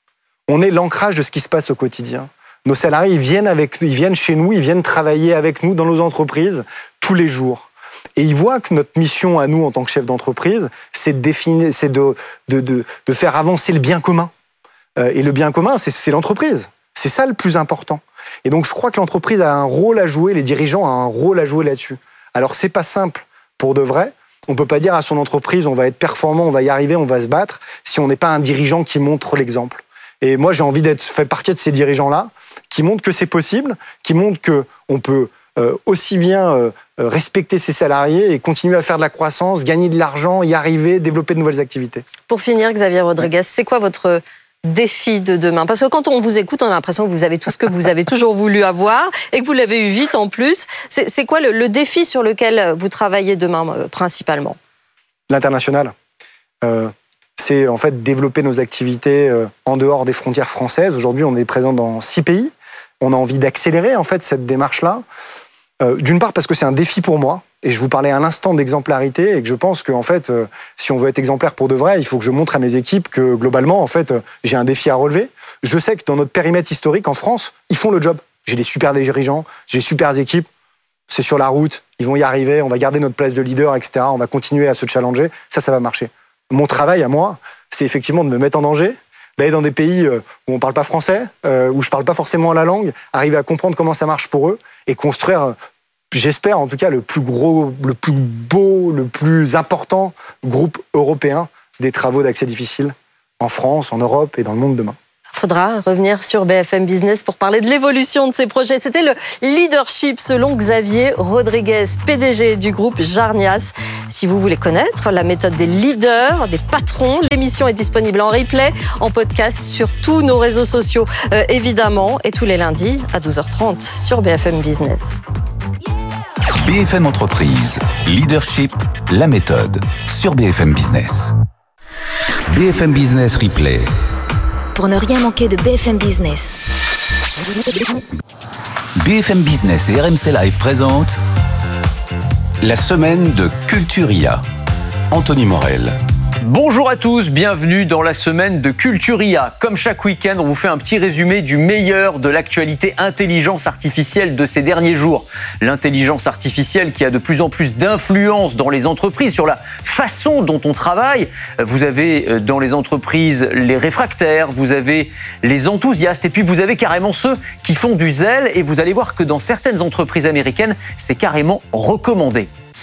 On est l'ancrage de ce qui se passe au quotidien. Nos salariés, ils viennent, avec, ils viennent chez nous, ils viennent travailler avec nous dans nos entreprises tous les jours. Et ils voient que notre mission à nous, en tant que chef d'entreprise, c'est de, définir, c'est de, de, de, de faire avancer le bien commun. Euh, et le bien commun, c'est, c'est l'entreprise. C'est ça le plus important. Et donc, je crois que l'entreprise a un rôle à jouer, les dirigeants ont un rôle à jouer là-dessus. Alors, c'est pas simple pour de vrai. On peut pas dire à son entreprise, on va être performant, on va y arriver, on va se battre, si on n'est pas un dirigeant qui montre l'exemple. Et moi, j'ai envie d'être fait partie de ces dirigeants-là, qui montrent que c'est possible, qui montrent qu'on peut euh, aussi bien euh, respecter ses salariés et continuer à faire de la croissance, gagner de l'argent, y arriver, développer de nouvelles activités. Pour finir, Xavier Rodriguez, c'est quoi votre défi de demain? Parce que quand on vous écoute, on a l'impression que vous avez tout ce que vous avez toujours voulu avoir et que vous l'avez eu vite en plus. C'est, c'est quoi le, le défi sur lequel vous travaillez demain euh, principalement? L'international. Euh, c'est en fait développer nos activités euh, en dehors des frontières françaises. Aujourd'hui, on est présent dans six pays. On a envie d'accélérer en fait cette démarche-là. Euh, d'une part parce que c'est un défi pour moi, et je vous parlais à l'instant d'exemplarité, et que je pense que en fait, euh, si on veut être exemplaire pour de vrai, il faut que je montre à mes équipes que globalement, en fait, euh, j'ai un défi à relever. Je sais que dans notre périmètre historique en France, ils font le job. J'ai des super dirigeants, j'ai des super équipes. C'est sur la route, ils vont y arriver, on va garder notre place de leader, et cetera. On va continuer à se challenger. Ça, ça va marcher. Mon travail à moi, c'est effectivement de me mettre en danger, d'aller dans des pays où on ne parle pas français, où je ne parle pas forcément la langue, arriver à comprendre comment ça marche pour eux et construire, j'espère en tout cas, le plus gros, le plus beau, le plus important groupe européen des travaux d'accès difficile en France, en Europe et dans le monde demain. faudra revenir sur B F M Business pour parler de l'évolution de ces projets. C'était le leadership selon Xavier Rodriguez, P D G du groupe Jarnias. Si vous voulez connaître la méthode des leaders, des patrons, l'émission est disponible en replay, en podcast sur tous nos réseaux sociaux, euh, évidemment, et tous les lundis à douze heures trente sur B F M Business. B F M Entreprise, leadership, la méthode, sur B F M Business. B F M Business Replay. Pour ne rien manquer de B F M Business. B F M Business et R M C Live présentent la semaine de Culturia. Anthony Morel. Bonjour à tous, bienvenue dans la semaine de Culturia. Comme chaque week-end, on vous fait un petit résumé du meilleur de l'actualité intelligence artificielle de ces derniers jours. L'intelligence artificielle qui a de plus en plus d'influence dans les entreprises sur la façon dont on travaille. Vous avez dans les entreprises les réfractaires, vous avez les enthousiastes et puis vous avez carrément ceux qui font du zèle et vous allez voir que dans certaines entreprises américaines, c'est carrément recommandé.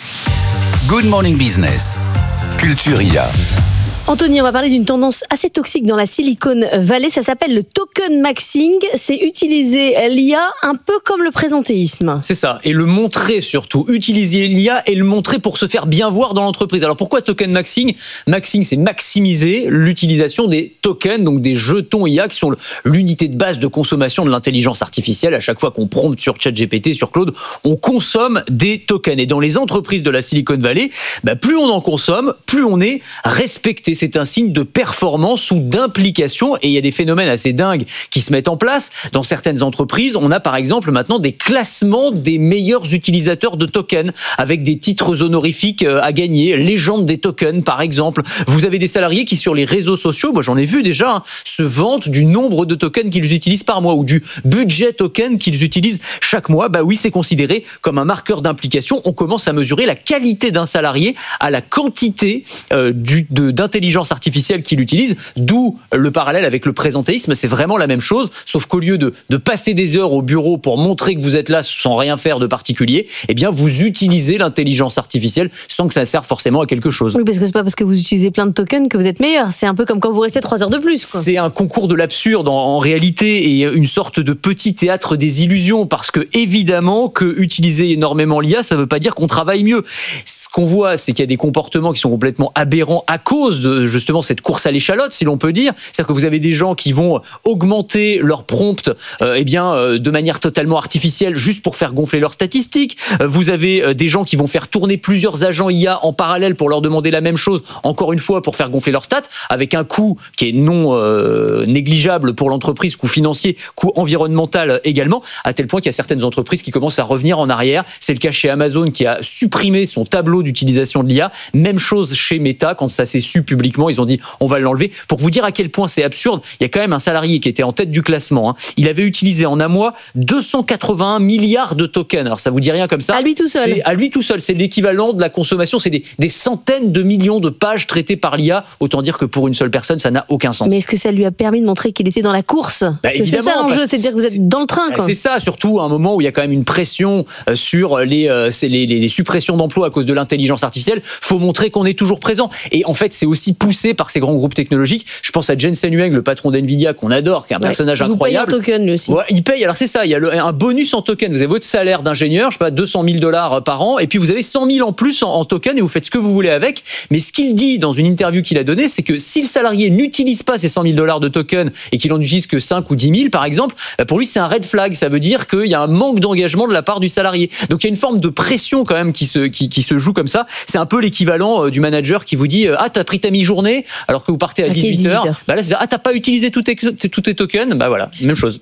Good Morning Business. Culturia. Anthony, on va parler d'une tendance assez toxique dans la Silicon Valley. Ça s'appelle le token maxing. C'est utiliser l'I A un peu comme le présentéisme. C'est ça. Et le montrer surtout. Utiliser l'I A et le montrer pour se faire bien voir dans l'entreprise. Alors pourquoi token maxing ? Maxing, c'est maximiser l'utilisation des tokens, donc des jetons I A qui sont l'unité de base de consommation de l'intelligence artificielle. À chaque fois qu'on prompte sur ChatGPT, sur Claude, on consomme des tokens. Et dans les entreprises de la Silicon Valley, bah, plus on en consomme, plus on est respecté. C'est un signe de performance ou d'implication et il y a des phénomènes assez dingues qui se mettent en place. Dans certaines entreprises, on a par exemple maintenant des classements des meilleurs utilisateurs de tokens avec des titres honorifiques à gagner, légende des tokens par exemple. Vous avez des salariés qui sur les réseaux sociaux, moi j'en ai vu déjà, hein, se vantent du nombre de tokens qu'ils utilisent par mois ou du budget token qu'ils utilisent chaque mois. Bah oui, c'est considéré comme un marqueur d'implication. On commence à mesurer la qualité d'un salarié à la quantité euh, du, de, d'intelligence artificielle qu'il utilise, d'où le parallèle avec le présentéisme. C'est vraiment la même chose, sauf qu'au lieu de, de passer des heures au bureau pour montrer que vous êtes là sans rien faire de particulier, eh bien vous utilisez l'intelligence artificielle sans que ça serve forcément à quelque chose. Oui, parce que c'est pas parce que vous utilisez plein de tokens que vous êtes meilleur. C'est un peu comme quand vous restez trois heures de plus, quoi. C'est un concours de l'absurde en, en réalité et une sorte de petit théâtre des illusions parce que évidemment que utiliser énormément l'I A, ça veut pas dire qu'on travaille mieux. Ce qu'on voit, c'est qu'il y a des comportements qui sont complètement aberrants à cause de justement cette course à l'échalote, si l'on peut dire. C'est-à-dire que vous avez des gens qui vont augmenter leur prompt euh, eh bien, euh, de manière totalement artificielle juste pour faire gonfler leurs statistiques. Euh, vous avez euh, des gens qui vont faire tourner plusieurs agents I A en parallèle pour leur demander la même chose, encore une fois, pour faire gonfler leurs stats, avec un coût qui est non euh, négligeable pour l'entreprise, coût financier, coût environnemental également, à tel point qu'il y a certaines entreprises qui commencent à revenir en arrière. C'est le cas chez Amazon qui a supprimé son tableau d'utilisation de l'I A. Même chose chez Meta, quand ça s'est su publiquement, ils ont dit on va l'enlever. Pour vous dire à quel point c'est absurde, il y a quand même un salarié qui était en tête du classement. Hein. Il avait utilisé en un mois deux cent quatre-vingt-un milliards de tokens. Alors ça vous dit rien comme ça ? À lui tout seul. C'est à lui tout seul. C'est l'équivalent de la consommation. C'est des, des centaines de millions de pages traitées par l'I A. Autant dire que pour une seule personne, ça n'a aucun sens. Mais est-ce que ça lui a permis de montrer qu'il était dans la course ? Bah, c'est ça l'enjeu, c'est de dire que vous êtes dans le train, quoi. C'est ça, surtout à un moment où il y a quand même une pression sur les, euh, les, les, les suppressions d'emplois à cause de l'intelligence artificielle. Faut montrer qu'on est toujours présent. Et en fait, c'est aussi poussé par ces grands groupes technologiques. Je pense à Jensen Huang, le patron d'Nvidia, qu'on adore, qui est un ouais, personnage incroyable. Il paye en token, lui aussi. Ouais, il paye, alors c'est ça, il y a le, un bonus en token. Vous avez votre salaire d'ingénieur, je sais pas, deux cent mille dollars par an, et puis vous avez cent mille en plus en, en token, et vous faites ce que vous voulez avec. Mais ce qu'il dit dans une interview qu'il a donnée, c'est que si le salarié n'utilise pas ces cent mille dollars de token, et qu'il en utilise que cinq ou dix mille, par exemple, bah pour lui, c'est un red flag. Ça veut dire qu'il y a un manque d'engagement de la part du salarié. Donc il y a une forme de pression quand même qui se, qui, qui se joue comme ça. C'est un peu l'équivalent du manager qui vous dit « Ah, t'as pris ta mi-journée ?» alors que vous partez à dix-huit heures. Bah là, c'est « Ah, t'as pas utilisé tous tes, tous tes tokens ?» Bah voilà, même chose.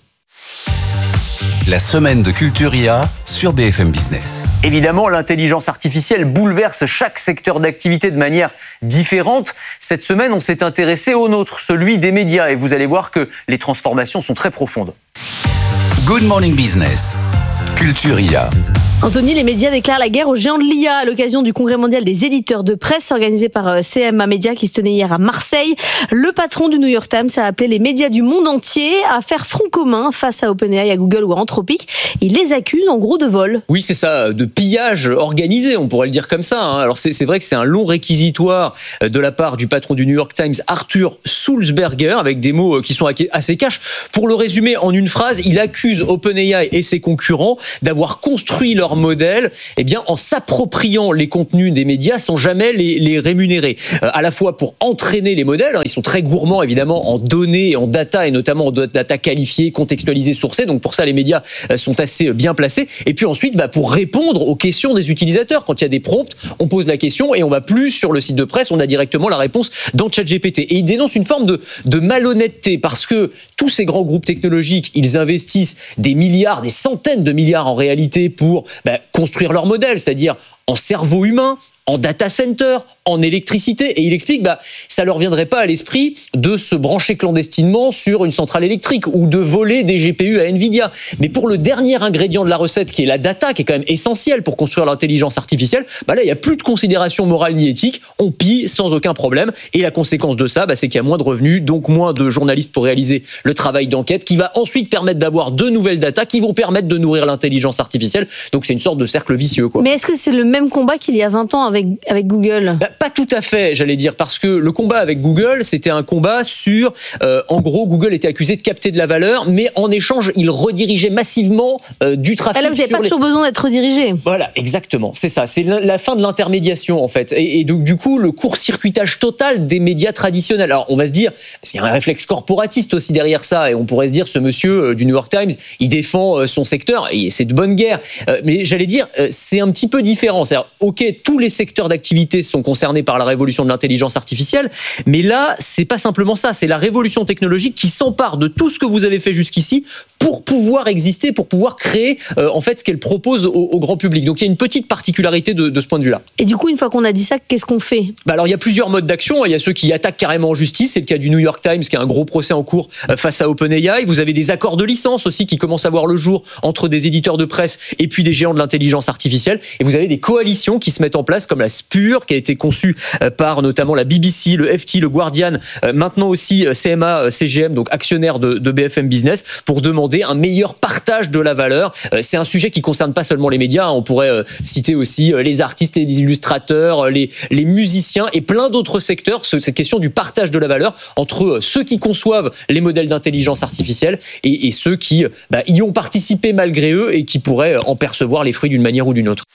La semaine de Culturia sur B F M Business. Évidemment, l'intelligence artificielle bouleverse chaque secteur d'activité de manière différente. Cette semaine, on s'est intéressé au nôtre, celui des médias, et vous allez voir que les transformations sont très profondes. Good Morning Business. Culturia. Anthony, les médias déclarent la guerre aux géants de l'I A à l'occasion du congrès mondial des éditeurs de presse organisé par C M A Media qui se tenait hier à Marseille. Le patron du New York Times a appelé les médias du monde entier à faire front commun face à OpenAI, à Google ou à Anthropic. Il les accuse en gros de vol. Oui, c'est ça, de pillage organisé, on pourrait le dire comme ça. Hein. Alors c'est, c'est vrai que c'est un long réquisitoire de la part du patron du New York Times, Arthur Sulzberger, avec des mots qui sont assez cash. Pour le résumer en une phrase, il accuse OpenAI et ses concurrents d'avoir construit leur modèle, eh bien, en s'appropriant les contenus des médias sans jamais les, les rémunérer. Euh, à la fois pour entraîner les modèles, hein, ils sont très gourmands évidemment en données, en data et notamment en data qualifiée, contextualisée, sourcée. Donc pour ça, les médias euh, sont assez bien placés. Et puis ensuite, bah, pour répondre aux questions des utilisateurs, quand il y a des prompts, on pose la question et on va plus sur le site de presse, on a directement la réponse dans ChatGPT. Et il dénonce une forme de, de malhonnêteté parce que tous ces grands groupes technologiques, ils investissent des milliards, des centaines de milliards en réalité pour bah, construire leur modèle, c'est-à-dire en cerveau humain, en data center, en électricité. Et il explique, bah, ça leur viendrait pas à l'esprit de se brancher clandestinement sur une centrale électrique ou de voler des G P U à Nvidia. Mais pour le dernier ingrédient de la recette, qui est la data, qui est quand même essentiel pour construire l'intelligence artificielle, bah là, il n'y a plus de considération morale ni éthique. On pille sans aucun problème. Et la conséquence de ça, bah, c'est qu'il y a moins de revenus, donc moins de journalistes pour réaliser le travail d'enquête, qui va ensuite permettre d'avoir de nouvelles data qui vont permettre de nourrir l'intelligence artificielle. Donc c'est une sorte de cercle vicieux, quoi. Mais est-ce que c'est le même combat qu'il y a vingt ans avec, avec Google? Bah, pas tout à fait, j'allais dire, parce que le combat avec Google, c'était un combat sur, euh, en gros, Google était accusé de capter de la valeur, mais en échange, il redirigeait massivement euh, du trafic. Ah là, vous n'avez pas les... toujours besoin d'être redirigé. Voilà, exactement, c'est ça, c'est la, la fin de l'intermédiation, en fait. Et, et donc, du coup, le court-circuitage total des médias traditionnels. Alors, on va se dire, il y a un réflexe corporatiste aussi derrière ça, et on pourrait se dire, ce monsieur euh, du New York Times, il défend euh, son secteur, et c'est de bonne guerre. Euh, mais j'allais dire, euh, c'est un petit peu différent. C'est-à-dire, ok, tous les secteurs d'activité sont concernés par la révolution de l'intelligence artificielle, mais là, c'est pas simplement ça, c'est la révolution technologique qui s'empare de tout ce que vous avez fait jusqu'ici pour pouvoir exister, pour pouvoir créer euh, en fait ce qu'elle propose au, au grand public. Donc il y a une petite particularité de, de ce point de vue-là. Et du coup, une fois qu'on a dit ça, qu'est-ce qu'on fait? Bah alors il y a plusieurs modes d'action. Il y a ceux qui attaquent carrément en justice, c'est le cas du New York Times qui a un gros procès en cours euh, face à OpenAI. Vous avez des accords de licence aussi qui commencent à voir le jour entre des éditeurs de presse et puis des géants de l'intelligence artificielle. Et vous avez des coalitions qui se mettent en place comme la Spur, qui a été conçue euh, par notamment la B B C, le F T, le Guardian, euh, maintenant aussi euh, C M A, euh, C G M, donc actionnaire de, de B F M Business, pour demander un meilleur partage de la valeur. Euh, c'est un sujet qui concerne pas seulement les médias, hein. On pourrait euh, citer aussi euh, les artistes, les illustrateurs, euh, les, les musiciens et plein d'autres secteurs. Ce, cette question du partage de la valeur entre euh, ceux qui conçoivent les modèles d'intelligence artificielle et, et ceux qui euh, bah, y ont participé malgré eux et qui pourraient euh, en percevoir les fruits d'une manière ou d'une autre.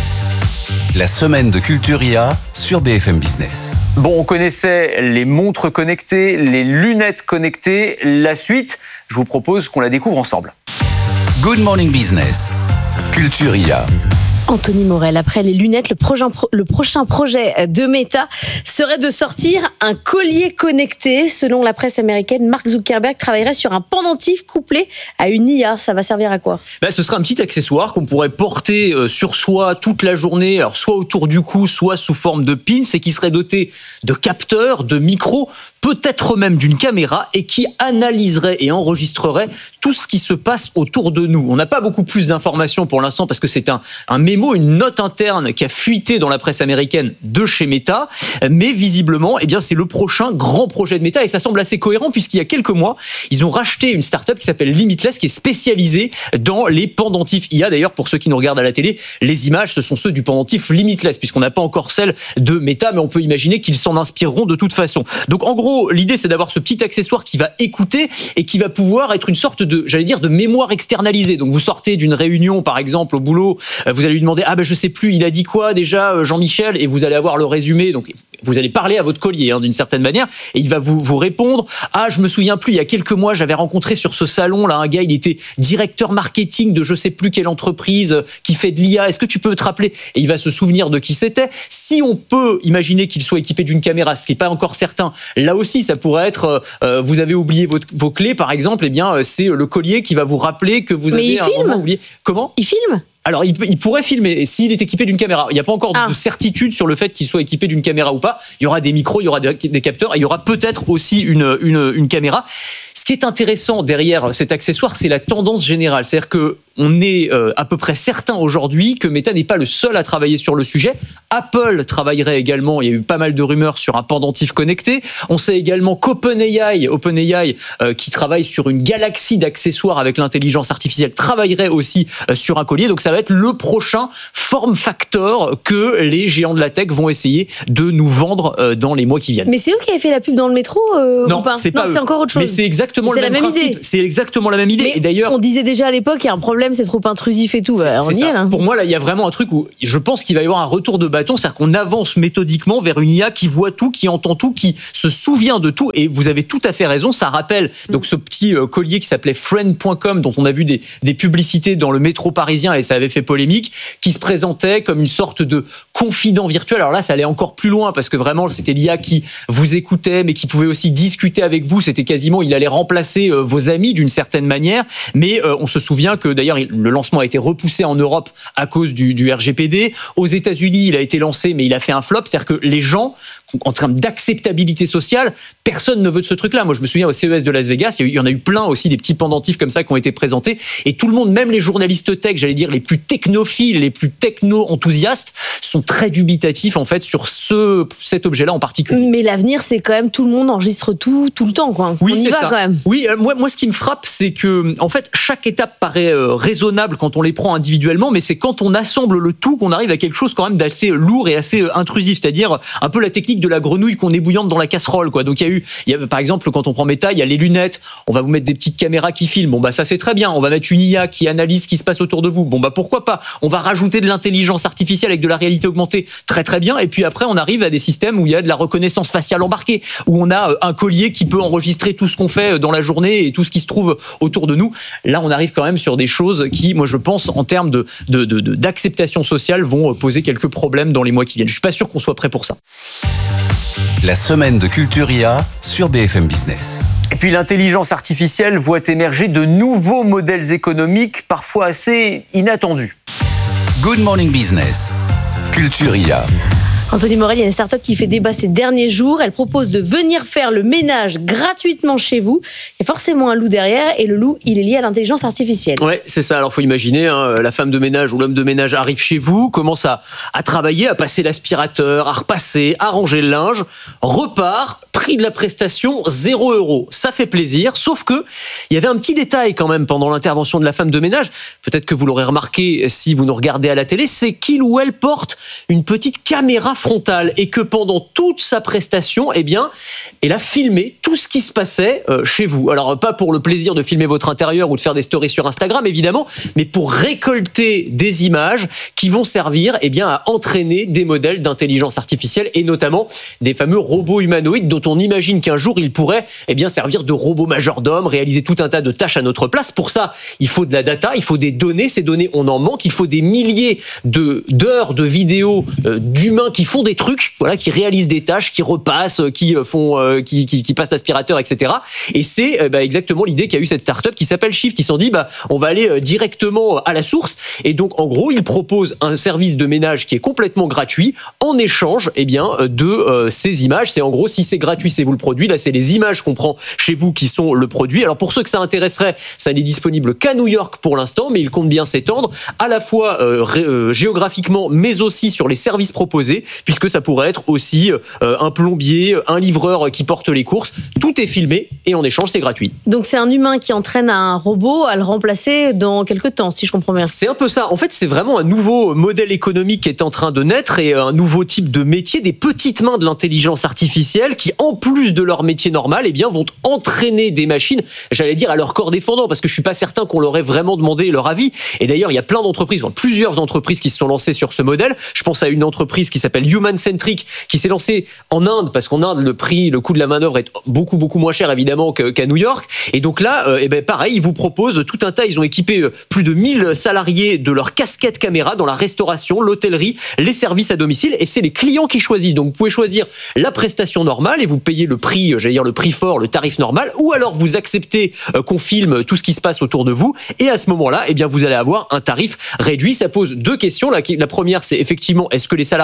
La semaine de Culture I A sur B F M Business. Bon, on connaissait les montres connectées, les lunettes connectées. La suite, je vous propose qu'on la découvre ensemble. Good Morning Business, Culture I A. Anthony Morel, après les lunettes, le prochain, le prochain projet de Meta serait de sortir un collier connecté. Selon la presse américaine, Mark Zuckerberg travaillerait sur un pendentif couplé à une I A. Ça va servir à quoi? Ben, ce sera un petit accessoire qu'on pourrait porter sur soi toute la journée, alors soit autour du cou, soit sous forme de pins, et qui serait doté de capteurs, de micros, peut-être même d'une caméra, et qui analyserait et enregistrerait tout ce qui se passe autour de nous. On n'a pas beaucoup plus d'informations pour l'instant parce que c'est un, un mémo, une note interne qui a fuité dans la presse américaine de chez Meta, mais visiblement, eh bien, c'est le prochain grand projet de Meta, et ça semble assez cohérent puisqu'il y a quelques mois, ils ont racheté une start-up qui s'appelle Limitless, qui est spécialisée dans les pendentifs I A. D'ailleurs, pour ceux qui nous regardent à la télé, les images, ce sont ceux du pendentif Limitless, puisqu'on n'a pas encore celle de Meta, mais on peut imaginer qu'ils s'en inspireront de toute façon. Donc, en gros, l'idée, c'est d'avoir ce petit accessoire qui va écouter et qui va pouvoir être une sorte de, j'allais dire, de mémoire externalisée. Donc, vous sortez d'une réunion, par exemple, au boulot, vous allez lui demander, ah ben, je sais plus, il a dit quoi déjà, Jean-Michel, et vous allez avoir le résumé. Donc, vous allez parler à votre collier, hein, d'une certaine manière, et il va vous, vous répondre, ah, je me souviens plus, il y a quelques mois, j'avais rencontré sur ce salon, là, un gars, il était directeur marketing de je sais plus quelle entreprise qui fait de l'I A. Est-ce que tu peux te rappeler? Et il va se souvenir de qui c'était. Si on peut imaginer qu'il soit équipé d'une caméra, ce qui n'est pas encore certain, là aussi, ça pourrait être, euh, vous avez oublié votre, vos clés, par exemple, eh bien, c'est le collier qui va vous rappeler que vous Mais avez il un filme. moment oublié. Comment? Il filme? Alors, il, il pourrait filmer s'il est équipé d'une caméra. Il n'y a pas encore Ah. de certitude sur le fait qu'il soit équipé d'une caméra ou pas. Il y aura des micros, il y aura des, des capteurs, et il y aura peut-être aussi une, une, une caméra. Ce qui est intéressant derrière cet accessoire, c'est la tendance générale. C'est-à-dire que on est euh, à peu près certain aujourd'hui que Meta n'est pas le seul à travailler sur le sujet. Apple travaillerait également, il y a eu pas mal de rumeurs sur un pendentif connecté. On sait également qu'OpenAI, OpenAI euh, qui travaille sur une galaxie d'accessoires avec l'intelligence artificielle, travaillerait aussi euh, sur un collier. Donc ça va être le prochain form factor que les géants de la tech vont essayer de nous vendre euh, dans les mois qui viennent. Mais c'est eux qui avaient fait la pub dans le métro euh, Non, ou pas c'est pas Non, eux. c'est encore autre chose. Mais c'est exactement c'est le la même, même principe. idée. C'est exactement la même idée. Mais et d'ailleurs, on disait déjà à l'époque, il y a un problème, c'est trop intrusif et tout. C'est, bah, on c'est y ça. est là. Pour moi, là, il y a vraiment un truc où je pense qu'il va y avoir un retour de bâton, c'est-à-dire qu'on avance méthodiquement vers une I A qui voit tout, qui entend tout, qui se souvient de tout. Et vous avez tout à fait raison, ça rappelle donc ce petit euh, collier qui s'appelait friend point com, dont on a vu des, des publicités dans le métro parisien et ça avait fait polémique, qui se présentait comme une sorte de confident virtuel. Alors là, ça allait encore plus loin parce que vraiment, c'était l'I A qui vous écoutait, mais qui pouvait aussi discuter avec vous. C'était quasiment, il allait remplacer euh, vos amis d'une certaine manière. Mais euh, on se souvient que d'ailleurs, le lancement a été repoussé en Europe à cause du, du R G P D. Aux États-Unis, il a été lancé, mais il a fait un flop. C'est-à-dire que les gens, en termes d'acceptabilité sociale, personne ne veut de ce truc-là. Moi, je me souviens au C E S de Las Vegas, il y en a eu plein aussi, des petits pendentifs comme ça qui ont été présentés. Et tout le monde, même les journalistes tech, j'allais dire les plus technophiles, les plus techno-enthousiastes, sont très dubitatifs en fait sur ce, cet objet-là en particulier. Mais l'avenir, c'est quand même tout le monde enregistre tout, tout le temps, quoi. Oui, on y c'est va ça. quand même. Oui, euh, moi, moi, ce qui me frappe, c'est que, en fait, chaque étape paraît euh, raisonnable quand on les prend individuellement, mais c'est quand on assemble le tout qu'on arrive à quelque chose quand même d'assez lourd et assez euh, intrusif. C'est-à-dire un peu la technique de la grenouille qu'on ébouillante dans la casserole, quoi. Donc il y a eu, il y a, par exemple, quand on prend Meta, il y a les lunettes. On va vous mettre des petites caméras qui filment. Bon bah ça c'est très bien. On va mettre une I A qui analyse ce qui se passe autour de vous. Bon bah pourquoi pas. On va rajouter de l'intelligence artificielle avec de la réalité augmentée. Très très bien. Et puis après on arrive à des systèmes où il y a de la reconnaissance faciale embarquée, où on a un collier qui peut enregistrer tout ce qu'on fait dans la journée et tout ce qui se trouve autour de nous. Là on arrive quand même sur des choses qui, moi je pense, en termes de, de, de, de d'acceptation sociale, vont poser quelques problèmes dans les mois qui viennent. Je suis pas sûr qu'on soit prêt pour ça. La semaine de Culture I A sur B F M Business. Et puis l'intelligence artificielle voit émerger de nouveaux modèles économiques parfois assez inattendus. Good Morning Business, Culture I A. Anthony Morel, il y a une start-up qui fait débat ces derniers jours. Elle propose de venir faire le ménage gratuitement chez vous. Il y a forcément un loup derrière et le loup, il est lié à l'intelligence artificielle. Ouais, c'est ça. Alors, faut imaginer, hein, la femme de ménage ou l'homme de ménage arrive chez vous, commence à, à travailler, à passer l'aspirateur, à repasser, à ranger le linge, repart, prix de la prestation, zéro euro. Ça fait plaisir, sauf que il y avait un petit détail quand même pendant l'intervention de la femme de ménage. Peut-être que vous l'aurez remarqué si vous nous regardez à la télé, c'est qu'il ou elle porte une petite caméra frontale et que pendant toute sa prestation, eh bien, elle a filmé tout ce qui se passait euh, chez vous. Alors, pas pour le plaisir de filmer votre intérieur ou de faire des stories sur Instagram, évidemment, mais pour récolter des images qui vont servir, eh bien, à entraîner des modèles d'intelligence artificielle et notamment des fameux robots humanoïdes dont on imagine qu'un jour, ils pourraient, eh bien, servir de robots majordomes, réaliser tout un tas de tâches à notre place. Pour ça, il faut de la data, il faut des données. Ces données, on en manque. Il faut des milliers de, d'heures de vidéos euh, d'humains qui font des trucs, voilà, qui réalisent des tâches, qui repassent, qui font, euh, qui, qui, qui passent l'aspirateur, et cetera. Et c'est euh, bah, exactement l'idée qu'a eu cette start-up qui s'appelle Shift. Ils se sont dit, bah, on va aller euh, directement à la source. Et donc, en gros, ils proposent un service de ménage qui est complètement gratuit en échange, eh bien, de euh, ces images. C'est en gros, si c'est gratuit, c'est vous le produit. Là, c'est les images qu'on prend chez vous qui sont le produit. Alors, pour ceux que ça intéresserait, ça n'est disponible qu'à New York pour l'instant, mais il compte bien s'étendre à la fois euh, ré, euh, géographiquement, mais aussi sur les services proposés, puisque ça pourrait être aussi euh, un plombier, un livreur qui porte les courses. Tout est filmé et en échange, c'est gratuit. Donc c'est un humain qui entraîne un robot à le remplacer dans quelques temps, si je comprends bien. C'est un peu ça. En fait, c'est vraiment un nouveau modèle économique qui est en train de naître et un nouveau type de métier, des petites mains de l'intelligence artificielle qui, en plus de leur métier normal, eh bien, vont entraîner des machines, j'allais dire, à leur corps défendant, parce que je suis pas certain qu'on leur ait vraiment demandé leur avis. Et d'ailleurs, il y a plein d'entreprises, plusieurs entreprises qui se sont lancées sur ce modèle. Je pense à une entreprise qui s'appelle Human Centric, qui s'est lancée en Inde, parce qu'en Inde, le prix, le coût de la main-d'œuvre est beaucoup, beaucoup moins cher, évidemment, qu'à New York. Et donc là, euh, eh ben, pareil, ils vous proposent tout un tas. Ils ont équipé plus de mille salariés de leur casquette caméra dans la restauration, l'hôtellerie, les services à domicile. Et c'est les clients qui choisissent. Donc, vous pouvez choisir la prestation normale et vous payez le prix, j'allais dire le prix fort, le tarif normal. Ou alors, vous acceptez euh, qu'on filme tout ce qui se passe autour de vous. Et à ce moment-là, eh bien, vous allez avoir un tarif réduit. Ça pose deux questions. La, la première, c'est effectivement, est-ce que les salariés ont vraiment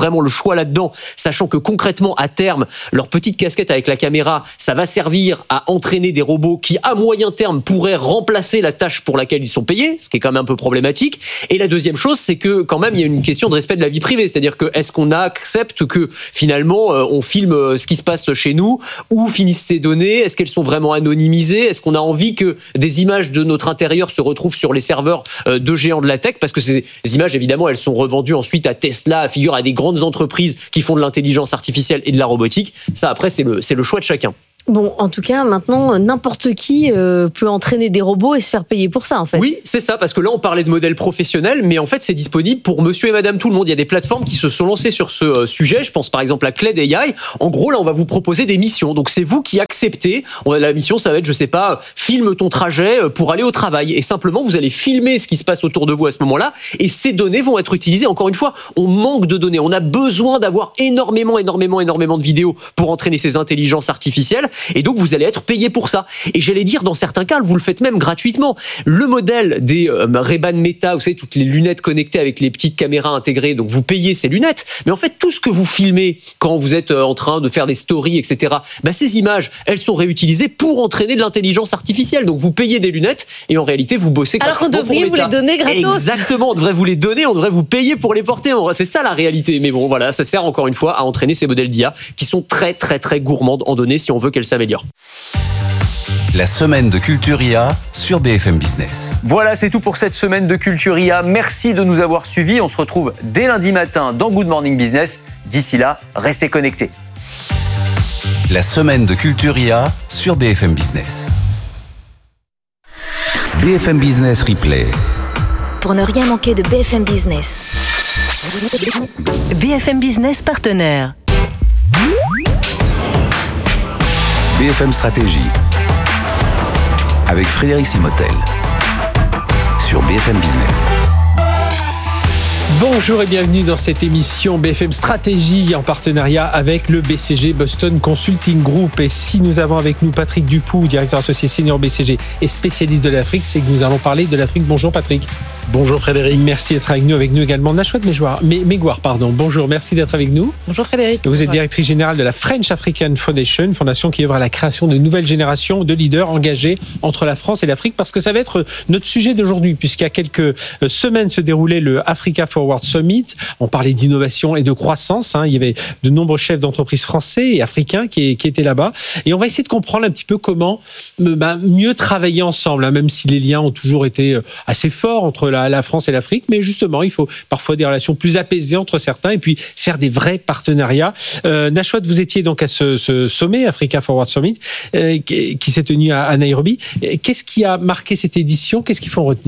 vraiment le choix là-dedans, sachant que concrètement, à terme, leur petite casquette avec la caméra, ça va servir à entraîner des robots qui, à moyen terme, pourraient remplacer la tâche pour laquelle ils sont payés, ce qui est quand même un peu problématique. Et la deuxième chose, c'est que quand même, il y a une question de respect de la vie privée. C'est-à-dire que est-ce qu'on accepte que finalement, on filme ce qui se passe chez nous, où finissent ces données, est-ce qu'elles sont vraiment anonymisées, est-ce qu'on a envie que des images de notre intérieur se retrouvent sur les serveurs de géants de la tech, parce que ces images, évidemment, elles sont revendues ensuite à Tesla, à Figure, à des grandes entreprises qui font de l'intelligence artificielle et de la robotique. Ça, après, c'est le, c'est le choix de chacun. Bon, en tout cas, maintenant, n'importe qui euh, peut entraîner des robots et se faire payer pour ça, en fait. Oui, c'est ça, parce que là, on parlait de modèles professionnels, mais en fait, c'est disponible pour monsieur et madame tout le monde. Il y a des plateformes qui se sont lancées sur ce euh, sujet. Je pense par exemple à Cled A I. En gros, là, on va vous proposer des missions. Donc, c'est vous qui acceptez. On a, la mission, ça va être, je sais pas, filme ton trajet pour aller au travail. Et simplement, vous allez filmer ce qui se passe autour de vous à ce moment-là. Et ces données vont être utilisées. Encore une fois, on manque de données. On a besoin d'avoir énormément, énormément, énormément de vidéos pour entraîner ces intelligences artificielles. Et donc, vous allez être payé pour ça. Et j'allais dire, dans certains cas, vous le faites même gratuitement. Le modèle des euh, Ray-Ban Meta, vous savez, toutes les lunettes connectées avec les petites caméras intégrées, donc vous payez ces lunettes. Mais en fait, tout ce que vous filmez quand vous êtes en train de faire des stories, et cetera, bah, ces images, elles sont réutilisées pour entraîner de l'intelligence artificielle. Donc, vous payez des lunettes et en réalité, vous bossez alors qu'on devrait vous les donner gratos. Exactement, on devrait vous les donner, on devrait vous payer pour les porter. C'est ça la réalité. Mais bon, voilà, ça sert encore une fois à entraîner ces modèles d'I A qui sont très, très, très gourmandes en données si on veut qu'elles s'améliorent. La semaine de Culture I A sur B F M Business. Voilà, c'est tout pour cette semaine de Culture I A. Merci de nous avoir suivis. On se retrouve dès lundi matin dans Good Morning Business. D'ici là, restez connectés. La semaine de Culture I A sur B F M Business. B F M Business Replay. Pour ne rien manquer de B F M Business. B F M Business partenaire. B F M Stratégie avec Frédéric Simotel sur B F M Business. Bonjour et bienvenue dans cette émission B F M Stratégie en partenariat avec le B C G Boston Consulting Group. Et si nous avons avec nous Patrick Dupoux, directeur associé senior B C G et spécialiste de l'Afrique, c'est que nous allons parler de l'Afrique. Bonjour Patrick. Bonjour Frédéric. Merci d'être avec nous. Avec nous également Nashwat Megouar, pardon. Bonjour, merci d'être avec nous. Bonjour Frédéric. Vous êtes directrice générale de la French African Foundation, une fondation qui œuvre à la création de nouvelles générations de leaders engagés entre la France et l'Afrique, parce que ça va être notre sujet d'aujourd'hui, puisqu'il y a quelques semaines se déroulait le Africa Forward Summit. On parlait d'innovation et de croissance. Hein. Il y avait de nombreux chefs d'entreprise français et africains qui, qui étaient là-bas. Et on va essayer de comprendre un petit peu comment bah, mieux travailler ensemble, hein, même si les liens ont toujours été assez forts entre la La, la France et l'Afrique, mais justement, il faut parfois des relations plus apaisées entre certains et puis faire des vrais partenariats. Euh, Nashwat, vous étiez donc à ce, ce sommet, Africa Forward Summit, euh, qui, qui s'est tenu à, à Nairobi. Qu'est-ce qui a marqué cette édition ? Qu'est-ce qu'il faut retenir ?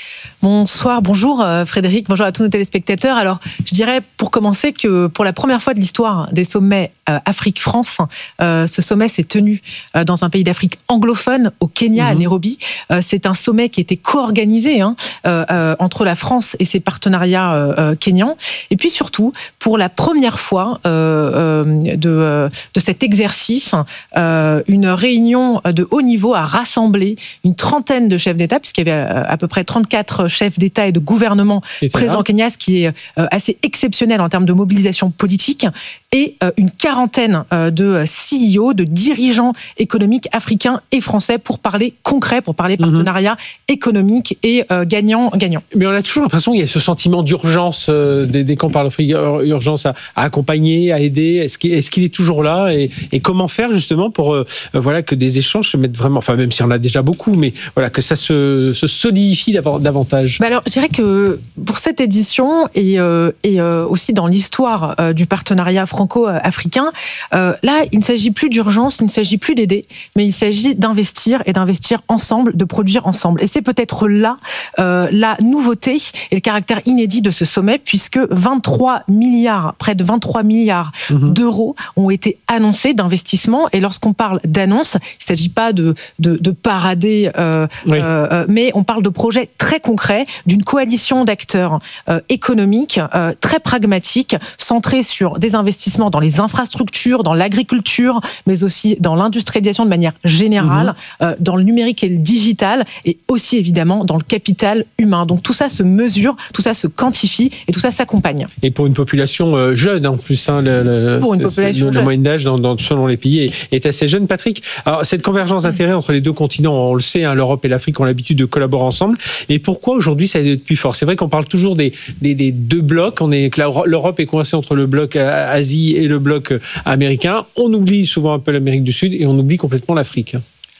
Bonsoir, bonjour Frédéric, bonjour à tous nos téléspectateurs. Alors, je dirais pour commencer que pour la première fois de l'histoire des sommets euh, Afrique-France, euh, ce sommet s'est tenu euh, dans un pays d'Afrique anglophone, au Kenya, mmh. à Nairobi. Euh, c'est un sommet qui a été co-organisé hein, euh, euh, entre la France et ses partenariats euh, kenyans. Et puis surtout, pour la première fois euh, euh, de, euh, de cet exercice, euh, une réunion de haut niveau a rassemblé une trentaine de chefs d'État, puisqu'il y avait à peu près trente-quatre chefs d'État et de gouvernement présents au Kenya, ce qui est assez exceptionnel en termes de mobilisation politique, et une quarantaine de C E O, de dirigeants économiques africains et français pour parler concret, pour parler partenariat mmh. économique et gagnant-gagnant. Mais on a toujours l'impression qu'il y a ce sentiment d'urgence, euh, dès, dès qu'on parle d'urgence à, à accompagner, à aider. Est-ce qu'il, est-ce qu'il est toujours là et, et comment faire justement pour euh, voilà, que des échanges se mettent vraiment, enfin même s'il y en a déjà beaucoup, mais voilà, que ça se, se solidifie davantage? Bah alors, je dirais que pour cette édition et, euh, et euh, aussi dans l'histoire euh, du partenariat franco-africain, euh, là, il ne s'agit plus d'urgence, il ne s'agit plus d'aider, mais il s'agit d'investir et d'investir ensemble, de produire ensemble. Et c'est peut-être là euh, la nouveauté et le caractère inédit de ce sommet, puisque vingt-trois milliards, près de vingt-trois milliards mmh. d'euros ont été annoncés d'investissement. Et lorsqu'on parle d'annonce, il ne s'agit pas de, de, de parader, euh, oui. euh, mais on parle de projets très concrets, d'une coalition d'acteurs euh, économiques euh, très pragmatiques, centrés sur des investissements investissements dans les infrastructures, dans l'agriculture, mais aussi dans l'industrialisation de manière générale, mmh. euh, dans le numérique et le digital, et aussi évidemment dans le capital humain. Donc tout ça se mesure, tout ça se quantifie et tout ça s'accompagne. Et pour une population euh, jeune en plus, hein, le, le, pour une population le, jeune. La moyenne d'âge dans, dans, selon les pays est, est assez jeune. Patrick, alors, cette convergence d'intérêts entre les deux continents, on le sait, hein, l'Europe et l'Afrique ont l'habitude de collaborer ensemble. Et pourquoi aujourd'hui ça est plus fort? C'est vrai qu'on parle toujours des, des, des deux blocs. On est, que l'Europe est coincée entre le bloc Asie et le bloc américain. On oublie souvent un peu l'Amérique du Sud et on oublie complètement l'Afrique.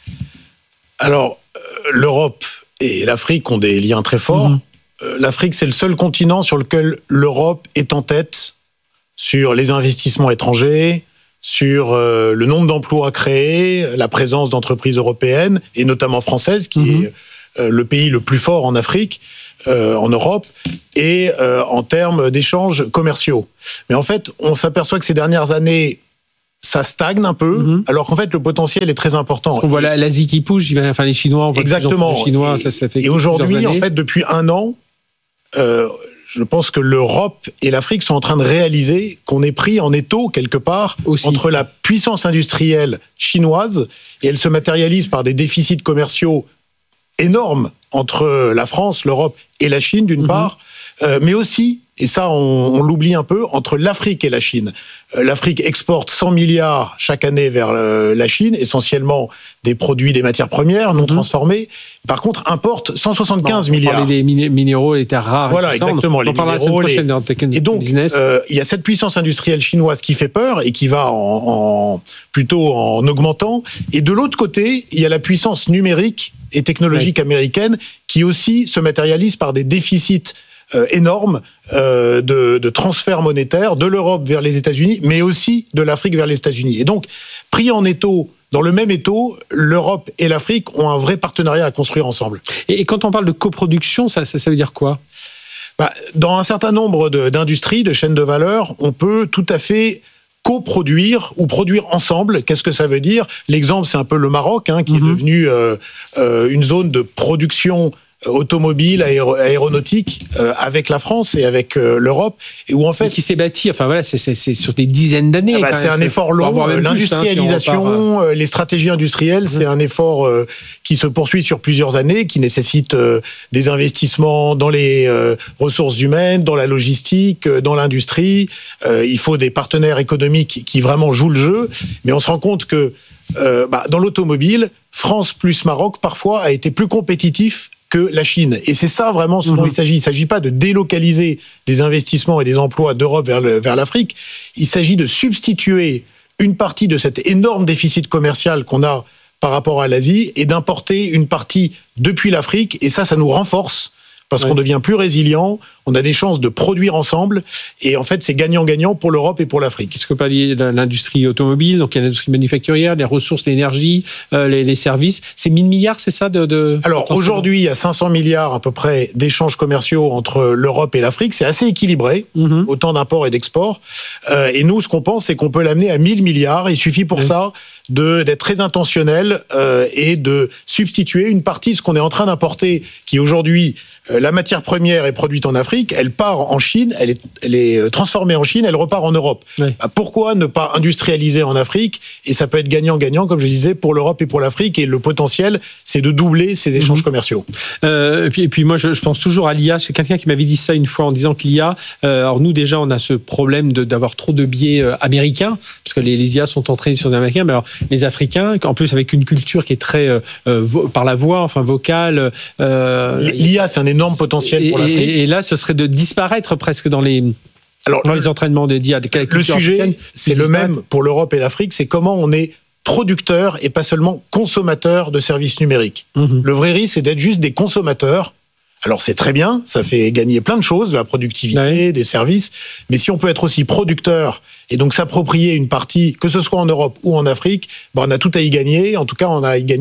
Alors, euh, l'Europe et l'Afrique ont des liens très forts. Mmh. Euh, L'Afrique, c'est le seul continent sur lequel l'Europe est en tête sur les investissements étrangers, sur euh, le nombre d'emplois créés, la présence d'entreprises européennes, et notamment françaises, qui mmh. est euh, le pays le plus fort en Afrique, euh, en Europe, et euh, en termes d'échanges commerciaux. Mais en fait, on s'aperçoit que ces dernières années, ça stagne un peu, mmh. alors qu'en fait, le potentiel est très important. On voit l'Asie qui pousse, enfin les Chinois, on voit exactement. Les Chinois, ça, ça fait et aujourd'hui, en fait, depuis un an, euh, je pense que l'Europe et l'Afrique sont en train de réaliser qu'on est pris en étau, quelque part, aussi, entre la puissance industrielle chinoise, et elle se matérialise par des déficits commerciaux énormes entre la France, l'Europe et la Chine, d'une mmh. part, euh, mais aussi, et ça on, on l'oublie un peu, entre l'Afrique et la Chine. Euh, L'Afrique exporte cent milliards chaque année vers euh, la Chine, essentiellement des produits, des matières premières non mmh. transformées. Par contre, importe cent soixante-quinze bon, milliards. On parlait des minéraux, les terres rares. Voilà, exactement. Les minéraux. Les... Et donc, euh, il y a cette puissance industrielle chinoise qui fait peur et qui va en, en, plutôt en augmentant. Et de l'autre côté, il y a la puissance numérique et technologique ouais. américaine qui aussi se matérialise par des déficits euh, énormes euh, de, de transferts monétaires de l'Europe vers les États-Unis, mais aussi de l'Afrique vers les États-Unis. Et donc, pris en étau, dans le même étau, l'Europe et l'Afrique ont un vrai partenariat à construire ensemble. Et quand on parle de coproduction, ça, ça, ça veut dire quoi ? Bah, dans un certain nombre de, d'industries, de chaînes de valeur, on peut tout à fait coproduire ou produire ensemble. Qu'est-ce que ça veut dire ? L'exemple, c'est un peu le Maroc, hein, qui mmh. est devenu euh, euh, une zone de production automobile, aéro- aéronautique, euh, avec la France et avec euh, l'Europe, et où en fait... Et qui s'est bâti, enfin voilà, c'est, c'est, c'est sur des dizaines d'années. Ah bah, c'est un effort long, l'industrialisation, plus, hein, si repart, les stratégies industrielles, mmh. c'est un effort euh, qui se poursuit sur plusieurs années, qui nécessite euh, des investissements dans les euh, ressources humaines, dans la logistique, euh, dans l'industrie. Euh, il faut des partenaires économiques qui vraiment jouent le jeu, mais on se rend compte que euh, bah, dans l'automobile, France plus Maroc, parfois, a été plus compétitif que la Chine. Et c'est ça vraiment ce dont mmh. il s'agit. Il ne s'agit pas de délocaliser des investissements et des emplois d'Europe vers, le, vers l'Afrique. Il s'agit de substituer une partie de cet énorme déficit commercial qu'on a par rapport à l'Asie et d'importer une partie depuis l'Afrique. Et ça, ça nous renforce parce ouais. qu'on devient plus résilient, on a des chances de produire ensemble, et en fait, c'est gagnant-gagnant pour l'Europe et pour l'Afrique. Qu'est-ce que pas l'industrie automobile, donc il y a l'industrie manufacturière, les ressources, l'énergie, euh, les, les services, c'est mille milliards, c'est ça de, de Alors, aujourd'hui, il y a cinq cents milliards à peu près d'échanges commerciaux entre l'Europe et l'Afrique, c'est assez équilibré, mm-hmm. autant d'imports et d'exports, euh, et nous, ce qu'on pense, c'est qu'on peut l'amener à mille milliards, il suffit pour oui. ça de, d'être très intentionnel euh, et de substituer une partie de ce qu'on est en train d'importer, qui aujourd'hui, euh, la matière première est produite en Afrique, elle part en Chine, elle est, elle est transformée en Chine, elle repart en Europe. Oui. Bah, pourquoi ne pas industrialiser en Afrique ? Et ça peut être gagnant-gagnant, comme je disais, pour l'Europe et pour l'Afrique. Et le potentiel, c'est de doubler ces échanges mmh. commerciaux. Euh, et, puis, et puis moi, je, je pense toujours à l'I A. C'est quelqu'un qui m'avait dit ça une fois en disant que l'I A... Euh, alors nous, déjà, on a ce problème de, d'avoir trop de biais euh, américains, parce que les, les I A sont entraînés sur les Américains. Mais alors, les Africains, en plus, avec une culture qui est très... Euh, vo- par la voix, enfin, vocale... Euh, L'I A, c'est un énorme potentiel et, pour l'Afrique. Et, et là, ce serait de disparaître presque dans les, Alors, dans les entraînements de d'I A. De le sujet, c'est le même pour l'Europe et l'Afrique, c'est comment on est producteur et pas seulement consommateur de services numériques. Mmh. Le vrai risque, c'est d'être juste des consommateurs. Alors c'est très bien, ça fait gagner plein de choses, la productivité, ouais. des services, mais si on peut être aussi producteur et donc s'approprier une partie, que ce soit en Europe ou en Afrique, ben on a tout à y gagner, en tout cas on a à y gagner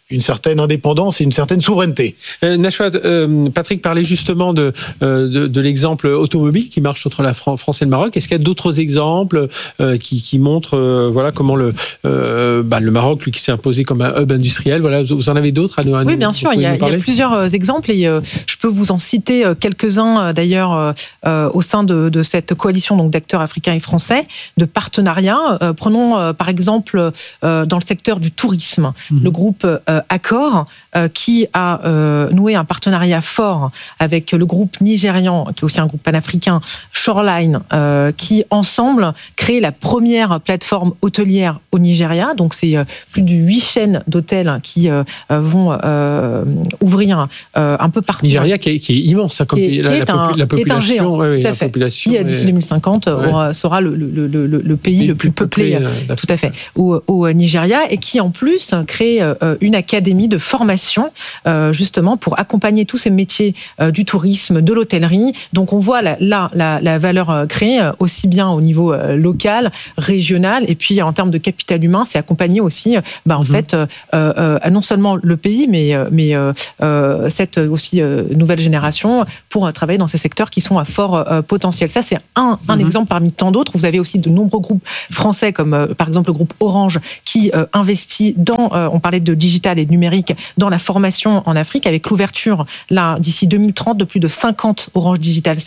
une certaine indépendance et une certaine souveraineté. Euh, Nashwat, euh, Patrick parlait justement de, euh, de, de l'exemple automobile qui marche entre la France et le Maroc. Est-ce qu'il y a d'autres exemples euh, qui, qui montrent euh, voilà, comment le, euh, bah, le Maroc, lui, qui s'est imposé comme un hub industriel, voilà, vous en avez d'autres à nous à Oui, nous, bien sûr, il y, a, il y a plusieurs exemples et euh, je peux vous en citer quelques-uns d'ailleurs euh, au sein de, de cette coalition donc, d'acteurs africains et français, de partenariats. Euh, prenons euh, par exemple euh, dans le secteur du tourisme, mmh. le groupe euh, Accor, euh, qui a euh, noué un partenariat fort avec le groupe nigérian, qui est aussi un groupe panafricain, Shoreline, euh, qui ensemble crée la première plateforme hôtelière au Nigeria. Donc c'est euh, plus de huit chaînes d'hôtels qui euh, vont euh, ouvrir euh, un peu partout. Nigeria qui est, qui est immense, hein, comme qui est, la, qui est la, un, la population, qui est un géant, ouais, tout à la fait. population Qui d'ici est... deux mille cinquante ouais. aura, sera le, le, le, le, le pays le plus, plus peuplé, peuplé euh, tout à fait, au, au Nigeria, et qui en plus crée euh, une académie de formation euh, justement pour accompagner tous ces métiers euh, du tourisme, de l'hôtellerie. Donc on voit là la, la, la valeur euh, créée euh, aussi bien au niveau euh, local, régional, et puis en termes de capital humain, c'est accompagner aussi, euh, bah, en mm-hmm. fait, euh, euh, non seulement le pays, mais, euh, mais euh, euh, cette aussi euh, nouvelle génération pour euh, travailler dans ces secteurs qui sont à fort euh, potentiel. Ça, c'est un, un mm-hmm. exemple parmi tant d'autres. Vous avez aussi de nombreux groupes français, comme euh, par exemple le groupe Orange, qui euh, investit dans, euh, on parlait de digital et de numérique, dans la formation en Afrique, avec l'ouverture, là, d'ici deux mille trente, de plus de cinquante Orange Digital